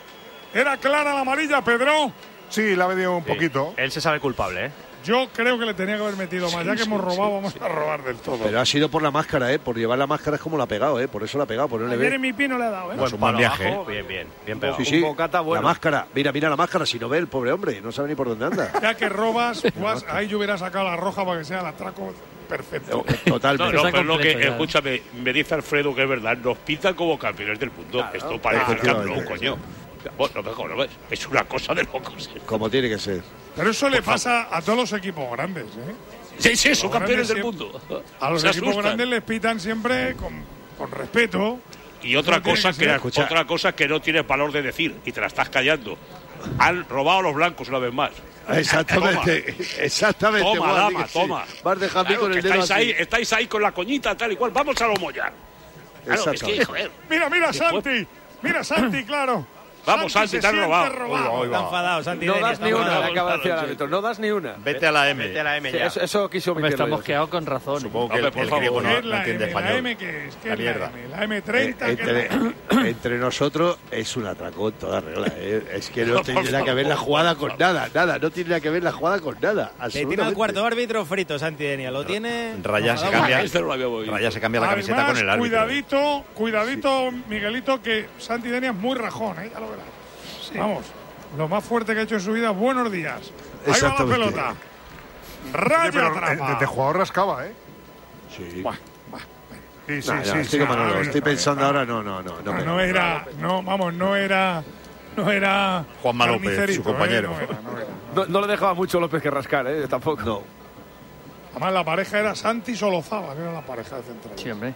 Era clara la amarilla, Pedro. Sí, la ha venido un poquito. Él se sabe culpable, ¿eh? Yo creo que le tenía que haber metido más. Ya que hemos robado, vamos a robar del todo. Pero ha sido por la máscara, ¿eh? Por llevar la máscara es como la ha pegado, ¿eh? Por eso la ha pegado, por no le Ayer ve. en mi pino le ha dado, ¿eh? Buen Buen buen palo viaje, abajo, bien, bien, bien pegado. Sí, sí. bocata bueno. La máscara. Mira, mira la máscara. Si no ve el pobre hombre, no sabe ni por dónde anda. Ya que robas, pues, ahí yo hubiera sacado la roja para que sea el atraco perfecto. No, Totalmente. no, Está pero lo que, completo ya. escúchame, me dice Alfredo que es verdad, nos pintan como campeones del mundo. Esto parece el Camp Nou, coño. Bueno, mejor, no ves. Es una cosa de locos. ¿eh? Como tiene que ser. Pero eso le pasa a todos los equipos grandes, ¿eh? Sí, sí, son Los campeones del grandes mundo. A los Se equipos asustan. grandes les pitan siempre con, con respeto. Y otra No tiene cosa que que, ser. Escucha. otra cosa que no tienes valor de decir y te la estás callando. Han robado a los blancos una vez más. Exactamente. Exactamente. Toma, Juan, di dama, que sí. toma. Vas dejando Claro, con que el dedo estáis, ahí, así. estáis ahí con la coñita tal y cual. Vamos a lo mollar. Claro, es que, joder. Mira, mira, Después- Santi. Mira, Santi, claro. Vamos, Santi, se te han siente robado. Está enfadado, Santi. No Deni, das está ni una, enfadado. le acaba de decir al árbitro. No das ni una. Vete a la M. Vete a la M Sí, ya. eso, eso quiso Hombre, omitirlo. estamos yo, sí. quedados con razón. Supongo que Hombre, el, por el favor. griego ¿Qué no, es no la entiende M? ¿La español. M qué es? ¿Qué La es la mierda. M? ¿La M treinta? ¿Qué es Entre, la- entre nosotros es un atracón toda regla. ¿eh? Es que no tiene nada que ver la jugada con nada. Nada, no tiene nada que ver la jugada con nada. Le tiene al Absolutamente. cuarto árbitro frito, Santi Denia. Lo tiene. Raya se enfadado. cambia, Este no lo había oído. Raya se cambia la camiseta Además, con el árbitro. Cuidadito, cuidadito, Miguelito, que Santi Denia es muy rajón, ¿eh? Ya lo verás. Vamos, lo más fuerte que ha hecho en su vida. Buenos días. Ahí va la Exactamente. pelota. Oye, Raya pero eh, atrapa. de, de jugador rascaba, ¿eh? Sí. Buah, buah. Sí, sí, No, no, sí. estoy sí. con Manolo, Ah, estoy no, pensando no. ahora, no, no, no. No, No, me- no era, no, vamos, no era, no era Juanma López, carnicerito, su compañero. ¿eh? No era, no era. No, no le dejaba mucho López que rascar, ¿eh? Tampoco. No. Además, la pareja era Santi Solozábal, era la pareja de central. Sí, hombre.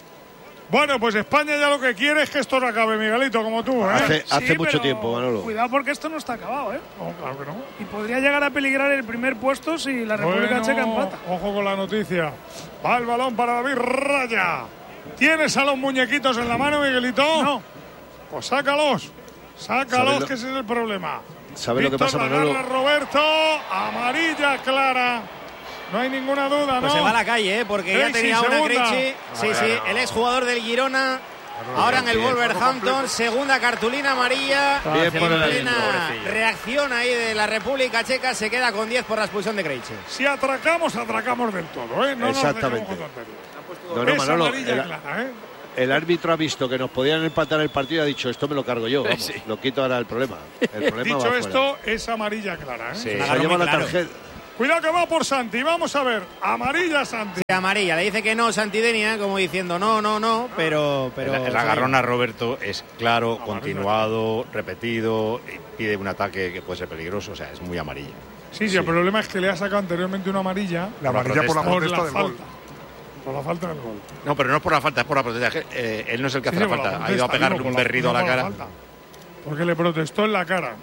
Bueno, pues España ya lo que quiere es que esto no acabe, Miguelito, como tú, ¿eh? Hace, Sí, hace mucho pero tiempo, Manolo. Cuidado porque esto no está acabado, ¿eh? No, claro que no. Y podría llegar a peligrar el primer puesto si la República Bueno, Checa empata. ojo con la noticia. Va el balón para David Raya. ¿Tienes a los muñequitos en la mano, Miguelito? No. Pues sácalos. ¿Sabes Sácalos, lo- que ese es el problema. ¿Sabes lo que Víctor pasa, la Manolo? agarra Roberto. Amarilla clara. No hay ninguna duda, ¿no? Pues se va a la calle, ¿eh? Porque Krejci, ya tenía una segunda. Krejci. Sí, Ah, sí, claro. el exjugador del Girona. no, Ahora no, en el bien. Wolverhampton, segunda cartulina amarilla. Bien En por el- plena pobrecillo. reacción ahí de la República Checa, se queda con diez por la expulsión de Krejci. Si atracamos, atracamos del todo, ¿eh? No Exactamente. Nos dejemos con tonterías. No, no, Es Manolo, amarilla el, clara, ¿eh? el árbitro ha visto que nos podían empatar el partido y ha dicho, esto me lo cargo yo, vamos, Sí. lo quito ahora el problema. El problema Dicho va esto, es amarilla clara, ¿eh? Sí. fuera. Un Se agarrón lleva muy la claro. tarjeta. Cuidado que va por Santi. Vamos a ver. Amarilla Santi. Sí, amarilla, le dice que no Santidenia, como diciendo no, no, no, pero. pero el, el agarrón a Roberto es claro, continuado, repetido, y pide un ataque que puede ser peligroso, o sea, es muy amarilla. Sí, sí, el problema es que le ha sacado anteriormente una amarilla. La amarilla por la por protesta la del gol. falta. Por la falta del gol. No, pero no es por la falta, es por la protesta. Eh, él no es el que Sí, hace sí, la por falta, la ha ido a protesta, pegarle digo, un por la- berrido a no la por cara. falta. Porque le protestó en la cara.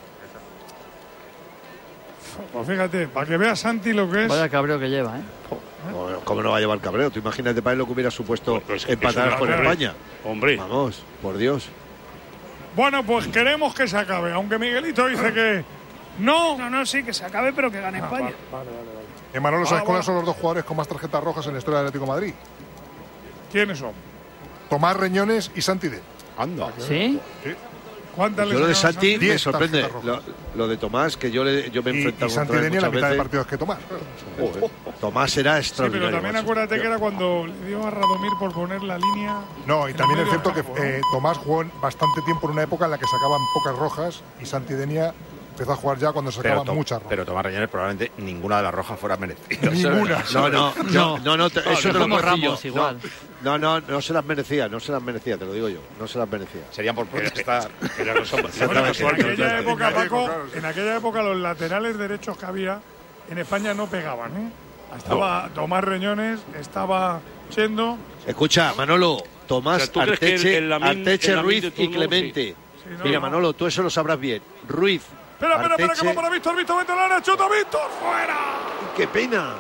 Pues fíjate, para que vea Santi lo que es. Vaya cabreo que lleva, ¿eh? No, ¿cómo no va a llevar cabreo? Tú imagínate para él lo que hubiera supuesto Pues es que empatar eso con no, España. Hombre. Vamos, por Dios. Bueno, pues queremos que se acabe. Aunque Miguelito dice que no. No, no, sí, que se acabe, pero que gane Ah, España. vale, vale, vale, vale. Eh, Manolo, ¿sabes Ah, cuáles bueno. son los dos jugadores con más tarjetas rojas en la historia del Atlético de Madrid? ¿Quiénes son? Tomás Reñones y Santi Denia. Anda. ¿Sí? ¿Cuántas Yo le lo de sacaron a Santi me Diez sorprende. tarjetas Lo, rojas. lo de Tomás, que yo, le, yo me he Y, enfrentado y Santi contra él Denia la muchas mitad de veces. partidos que Tomás. Joder, Tomás era Sí, extraordinario. pero también macho. acuérdate que era cuando le dio a Radomir por poner la línea. No, y en también el es medio cierto que campo, ¿no? eh, Tomás jugó en bastante tiempo en una época en la que sacaban pocas rojas y Santi Denia empezó a jugar ya cuando Pero, sacaban to- muchas rojas. pero Tomás Reñones probablemente ninguna de las rojas fuera merecida. Ninguna. No, no, no, no, no, te- eso te lo como puedo decir Ramos, yo. igual. No, no, no, no se las merecía, no se las merecía, te lo digo yo, no se las merecía. Serían por protestar. Era cosa Bueno, Exactamente. en aquella En época, gallego, Paco, claro, sí. en aquella época los laterales derechos que había en España no pegaban, ¿eh? Estaba Tomás Reñones, estaba Chendo. Escucha, Manolo, Tomás, O sea, ¿tú crees que Arteche, el- el Lamin- Arteche, el Lamin Ruiz de y turno, Clemente. Sí, no, Mira, no. Manolo, tú eso lo sabrás bien. Ruiz, Espera, espera, espera, que Arteche- va para Víctor, Víctor, vete la derecha, chuta, Víctor, fuera. ¡Qué pena!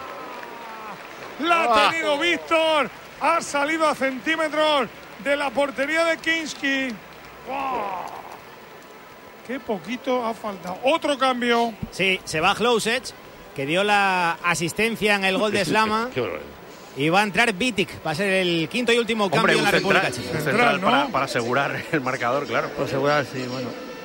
La ha tenido Víctor, ha salido a centímetros de la portería de Kinski. ¡Wow! Qué poquito ha faltado. Otro cambio. Sí, se va Hlousech, que dio la asistencia en el gol de Slama. Qué barbaridad. Y va a entrar Vitic, va a ser el quinto y último cambio Hombre, en un la central, República Checa. un Central, central ¿no? para, para asegurar el marcador, claro. Por asegurar, sí, bueno.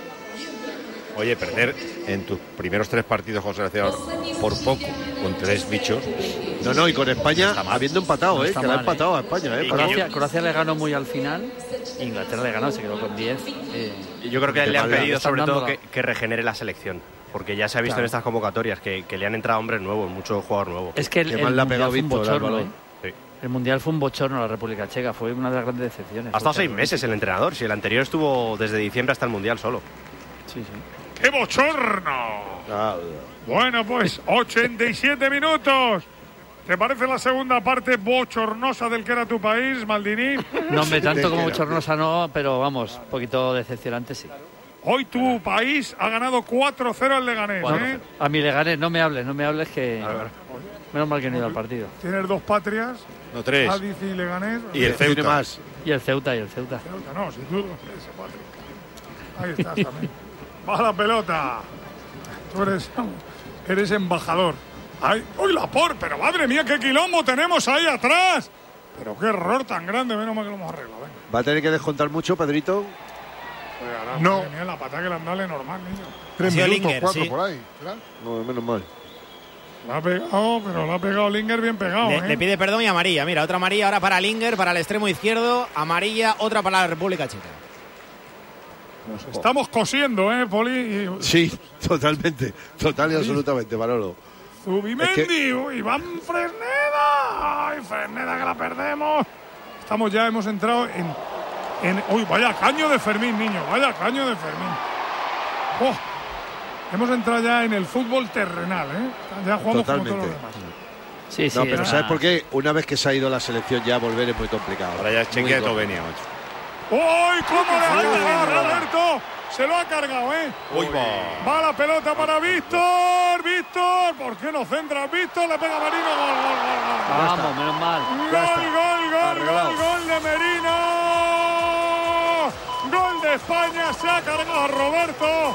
Oye, perder en tus primeros tres partidos con selección por poco, con tres bichos. No, no, y con España Está mal. habiendo empatado, No ¿eh? está Que le ha mal, empatado a España, ¿eh? Y Paco? Croacia, Croacia le ganó muy al final. Inglaterra le ganó, se quedó con diez. eh, Y yo creo que Qué le han mal, pedido están sobre todo dando que, que regenere la selección. Porque ya se ha visto Claro. en estas convocatorias que, que le han entrado hombres nuevos, muchos jugadores nuevos. Es que el, Qué el mal le ha mundial pegado fue un Víctor al bochorno, balón. ¿eh? Sí. El mundial fue un bochorno a la República Checa, fue una de las grandes decepciones. Ha estado Fue seis terrible. meses el entrenador, si el anterior estuvo desde diciembre hasta el Mundial solo. Sí, sí. ¡Qué bochorno! Ah, Bueno, pues ochenta y siete minutos. ¿Te parece la segunda parte bochornosa del que era tu país, Maldini? No, hombre, tanto como bochornosa no, pero vamos, un poquito decepcionante sí. Hoy tu país ha ganado cuatro cero al Leganés, ¿eh? A mi Leganés, no me hables, no me hables que... Menos mal que no he ido al partido. Tienes dos patrias, No, tres. Cádiz y Leganés. Y el tiene Ceuta. más. Y el Ceuta, y el Ceuta. Ceuta, no, si tú ese patria. Ahí estás también. Va la pelota. Tú eres, eres embajador. Ay, ¡uy, la por! Pero madre mía, qué quilombo tenemos ahí atrás. Pero qué error tan grande, menos mal que lo hemos arreglado. Venga. ¿Va a tener que descontar mucho, Pedrito? Oye, ahora, No. madre mía, la patada que le han dado es normal, niño. Tres Ha sido minutos, Linger, cuatro sí. por ahí. ¿será? No, menos mal. La ha pegado, pero la ha pegado Linger bien pegado, Le, ¿eh? le pide perdón y amarilla. Mira, otra amarilla ahora para Linger, para el extremo izquierdo. Amarilla, otra para la República Checa. Estamos cosiendo, ¿eh, Poli? Y Sí, totalmente. Total y absolutamente, Manolo. Zubimendi, Es que- uy, Iván Fresneda. Ay, Fresneda, que la perdemos. Estamos ya, hemos entrado en, en. Uy, vaya caño de Fermín, niño, vaya caño de Fermín. Oh, hemos entrado ya en el fútbol terrenal, ¿eh? Ya jugamos Totalmente. como todos los demás. Sí, sí. No, pero era- ¿sabes por qué? Una vez que se ha ido la selección ya volver es muy complicado. Ahora ya es Muy Chequia de complicado. Eslovenia, macho. ¡Uy, cómo le ha pegado Roberto! Se lo ha cargado, ¿eh? Uy, va. Va la pelota para Víctor. Víctor, ¿por qué no centra Víctor? Le pega Merino. Gol, gol, gol, gol. Vamos, menos mal. Gol, gol, gol, Arreglado. gol, gol de Merino. Gol de España. Se ha cargado Roberto. Va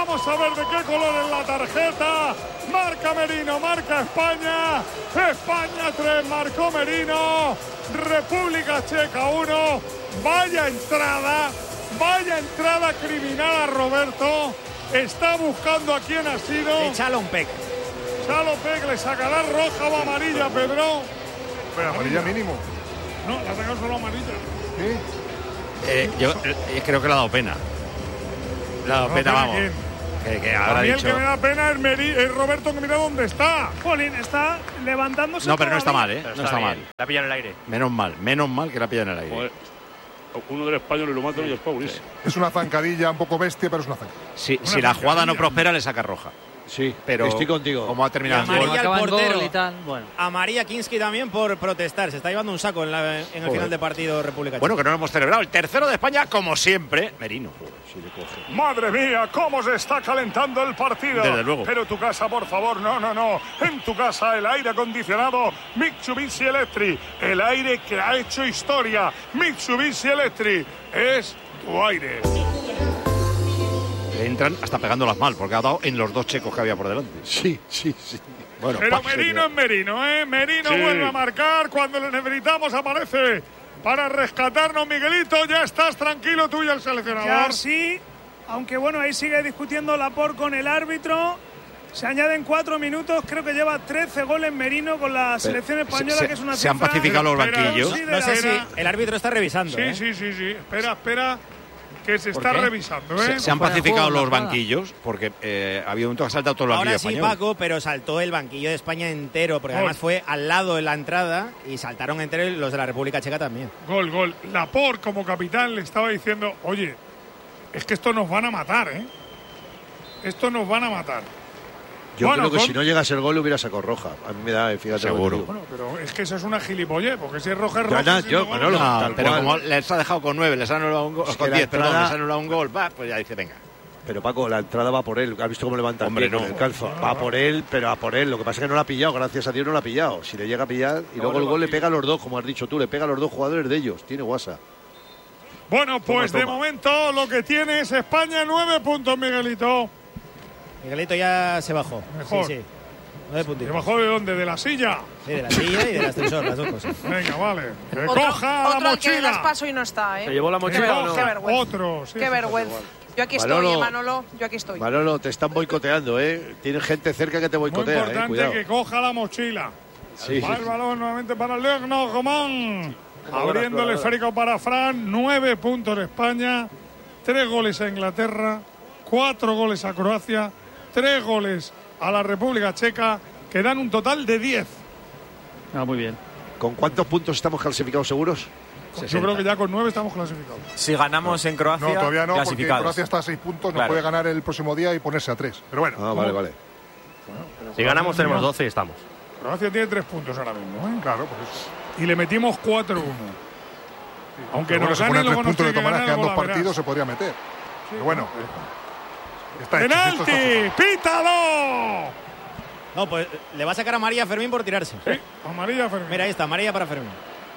Vamos a ver de qué color es la tarjeta. Marca Merino, marca España. España tres, marcó Merino. República Checa uno. Vaya entrada, vaya entrada criminal a Roberto. Está buscando a quién ha sido. De Chalonpec. Chalonpec le sacará roja o amarilla, Pedro. Pero amarilla mínimo. No, le ha sacado solo amarilla. ¿Sí? Eh, yo eh, creo que le ha dado pena. Le ha dado No, pena, ¿pena vamos. quién? Que, que A habrá mí el dicho. que me da pena es, Meri, es Roberto, que mira dónde está. Jolín, está levantándose. No, pero no está todavía. mal, ¿eh? Pero No está está bien. mal. La pilla en el aire. Menos mal, menos mal que la pilla en el aire. Joder, uno del español y lo matan y es Paulis. Es una zancadilla un poco bestia, pero es una zancadilla. Si, Una si la jugada no zancadilla. prospera, le saca roja. Sí, Pero estoy contigo. como ha terminado Y el amarilla gol, al Acaba en portero. gol y tal, bueno. Amarilla Kinski también por protestar. Se está llevando un saco en, la- en el Joder. final de partido República Checa. bueno, que no lo hemos celebrado. El tercero de España, como siempre, Merino. Sí, le coge. Madre mía, cómo se está calentando el partido. Desde luego. Pero tu casa, por favor, no, no, no. En tu casa, el aire acondicionado Mitsubishi Electric. El aire que ha hecho historia. Mitsubishi Electric es tu aire. Le entran hasta pegándolas mal, porque ha dado en los dos checos que había por delante. Sí, sí, sí. Bueno, Pero pa- Merino es Merino, ¿eh? Merino Sí. vuelve a marcar. Cuando lo necesitamos aparece para rescatarnos, Miguelito. Ya estás tranquilo tú y el seleccionador. Ya sí, aunque bueno, ahí sigue discutiendo Laporte con el árbitro. Se añaden cuatro minutos, creo que lleva trece goles Merino con la selección española, se- que es una se han cifra pacificado los Espera, banquillos. sí, de No sé si la- el árbitro está revisando. Sí, ¿eh? sí, sí, sí. Espera, espera, que se está qué? revisando, ¿eh? Se, se han Fuera de pacificado juego, los nada. banquillos, porque eh, había un momento que ha saltado todo el banquillo Ahora sí, español. Paco, pero saltó el banquillo de España entero, porque Gol. además fue al lado de la entrada y saltaron entre los de la República Checa también. Gol, gol. Laporte, como capitán, le estaba diciendo, oye, es que esto nos van a matar, ¿eh? Esto nos van a matar. yo bueno, creo que con- si no llegase el gol le hubiera sacado roja. A mí me da, fíjate. Seguro. lo que te digo. Bueno, pero es que eso es una gilipollez, porque si es roja es Ya, roja. ya, si yo, no, gol, Manolo, no. No, tal pero cual. como les ha dejado con nueve, les ha anulado un gol, Es que con la diez, perdón, entrada- les ha anulado un gol, va, pues ya dice, venga. Pero Paco, la entrada va por él. ¿Has visto cómo levanta Hombre, el pie con no. el calzo? Va por él, pero a por él. Lo que pasa es que no lo ha pillado. Gracias a Dios no lo ha pillado. Si le llega a pillar y luego el gol le pega a los dos, como has dicho tú, le pega a los dos jugadores de ellos. Tiene guasa. Bueno, pues Toma, de toma. momento lo que tiene es España nueve puntos, Miguelito. Miguelito ya se bajó. Mejor. Sí, sí. Nueve ¿Se puntitos. bajó de dónde? ¿De la silla? Sí, de la silla y del ascensor, las dos cosas. Venga, vale. Que Otro, coja otro la al que das mochila. paso y no está, ¿eh? ¿Se llevó la Que mochila o no? Qué vergüenza. Otro. sí, Qué sí, vergüenza. Yo aquí estoy, Manolo. eh, Manolo. Yo aquí estoy. Manolo, te están boicoteando, ¿eh? Tienes gente cerca que te Muy boicotea, ¿eh? importante Cuidado. que coja la mochila. Sí, Va sí, el sí. balón nuevamente para Legno Román. Abriendo el esférico para Fran. Nueve puntos España. Tres goles a Inglaterra. Cuatro goles a Croacia. Tres goles a la República Checa. Que dan un total de diez. Ah, muy bien. ¿Con cuántos puntos estamos clasificados seguros? Yo creo que ya con nueve estamos clasificados. Si ganamos en Croacia, No, todavía no, porque clasificados. Croacia está a seis puntos, no Claro. puede ganar el próximo día y ponerse a tres. Pero bueno, Ah, vale, vale. Si ganamos tenemos doce y estamos. Croacia tiene tres puntos ahora mismo, ¿eh? claro, pues Y le metimos cuatro uno. Aunque pero bueno, nos se gane, ponen tres luego nos puntos de tiene que todas maneras, ganar, quedan dos luego la verás. partidos, se podría meter. Pero bueno, está hecho, esto está ¡Penalti! ¡Pítalo! No, pues le va a sacar a María Fermín por tirarse. Sí, amarilla Fermín. Mira, ahí está, amarilla para Fermín.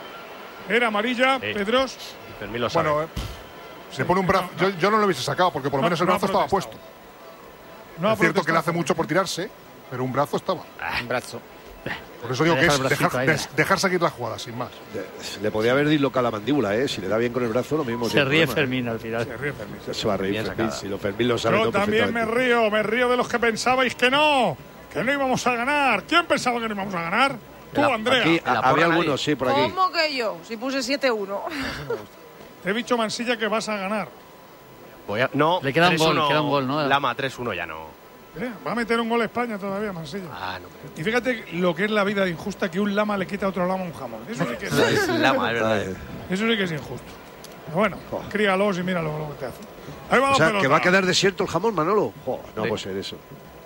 Era amarilla, Sí. Pedros. Fermín lo sabe. Bueno, eh, se pone un brazo. Yo, yo no lo hubiese sacado porque por lo No, menos el no ha brazo estaba protestado. puesto. No ha Es cierto que le protestado. hace mucho por tirarse, pero un brazo estaba. Un brazo. Por eso digo Le que deja es el bracito dejar, ahí. des- dejar seguir la jugada, sin más. De- Le podía haber dislocado la mandíbula, ¿eh? Si le da bien con el brazo, lo mismo. Se tiene ríe problema, Fermín al final. Se ríe Fermín. ¿eh? Se va a reír Bien Fermín. sacada. Si lo Fermín lo sabe Yo todo también me perfectamente. río, me río de los que pensabais que no, que no íbamos a ganar. ¿Quién pensaba que no íbamos a ganar? Tú, La- Andrea. Aquí, la a- porra había nadie. algunos, sí, por aquí. ¿Cómo que yo? Si puse siete uno. Te he dicho, Mansilla, que vas a ganar. Voy a- no, Le queda un gol, tres uno, queda un gol, ¿no? Lama, tres uno ya no. ¿Eh? Va a meter un gol España todavía, Mansilla. Ah, no. Y fíjate lo que es la vida de injusta, que un lama le quita a otro lama un jamón. Eso sí que es, Es Lama, es verdad. Ay, eso sí que es injusto. Pero bueno, críalos y míralo lo que te hace. Ahí va O la sea, pelota. que va a quedar desierto el jamón, Manolo. Jo, no Sí. puede ser eso.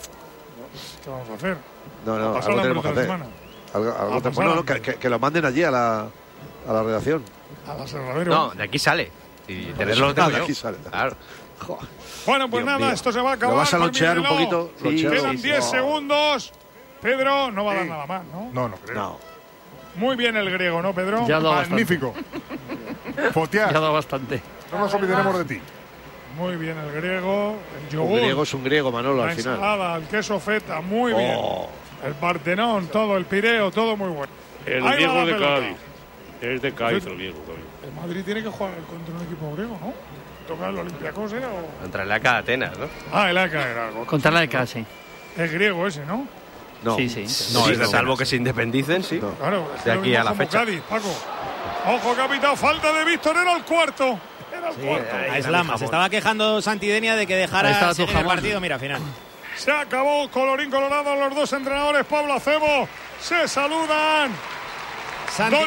¿Qué vamos a hacer? No, no, A pasar algo la tenemos que pelota hacer. encima. Algo, algo A te- pasar bueno, la no, que, pelota. que- que lo manden allí a la, a la redacción. A la Serradero. No, de aquí sale. Y tenerlo lo Nada, tengo yo. aquí sale. Claro. Jo. Bueno, pues Dios nada, mío. esto se va a acabar. ¿Lo vas a Fermín lonchear un Reloj. poquito? Sí. Loncheado. Quedan diez No. segundos. Pedro no va a dar nada más, ¿no? No, no creo. No. Muy bien el griego, ¿no, Pedro? Ya ha dado bastante. Magnífico. Ya ha Fotear, dado bastante. no nos olvidaremos de ti. Muy bien el griego, el yogur. Un griego es un griego, Manolo, la al final. ensalada, el queso feta, muy Oh. bien. El Partenón, todo, el Pireo, todo muy bueno. El Ahí griego va la de pelota. Cádiz. Es de Cádiz el griego también. El Madrid tiene que jugar contra un equipo griego, ¿no? Tocar el Olympiacos, ¿era? O... Contra el A C A Atenas, ¿no? Ah, el A C A era algo. Contra la de casi. Es griego ese, ¿no? No. Sí, sí. No, Sí, es de salvo que se independicen, sí. No. Claro, es De lo aquí mismo a la como fecha. Cádiz, Paco. Ojo, capitán, falta de Víctor, era el cuarto. Era el Sí, cuarto. a Islama. Se estaba quejando Santidenia de que Ahí dejara estaba tu seguir el jamón. partido. Mira, final. Se acabó, colorín colorado, los dos entrenadores, Pablo Acebo, se saludan. Santi-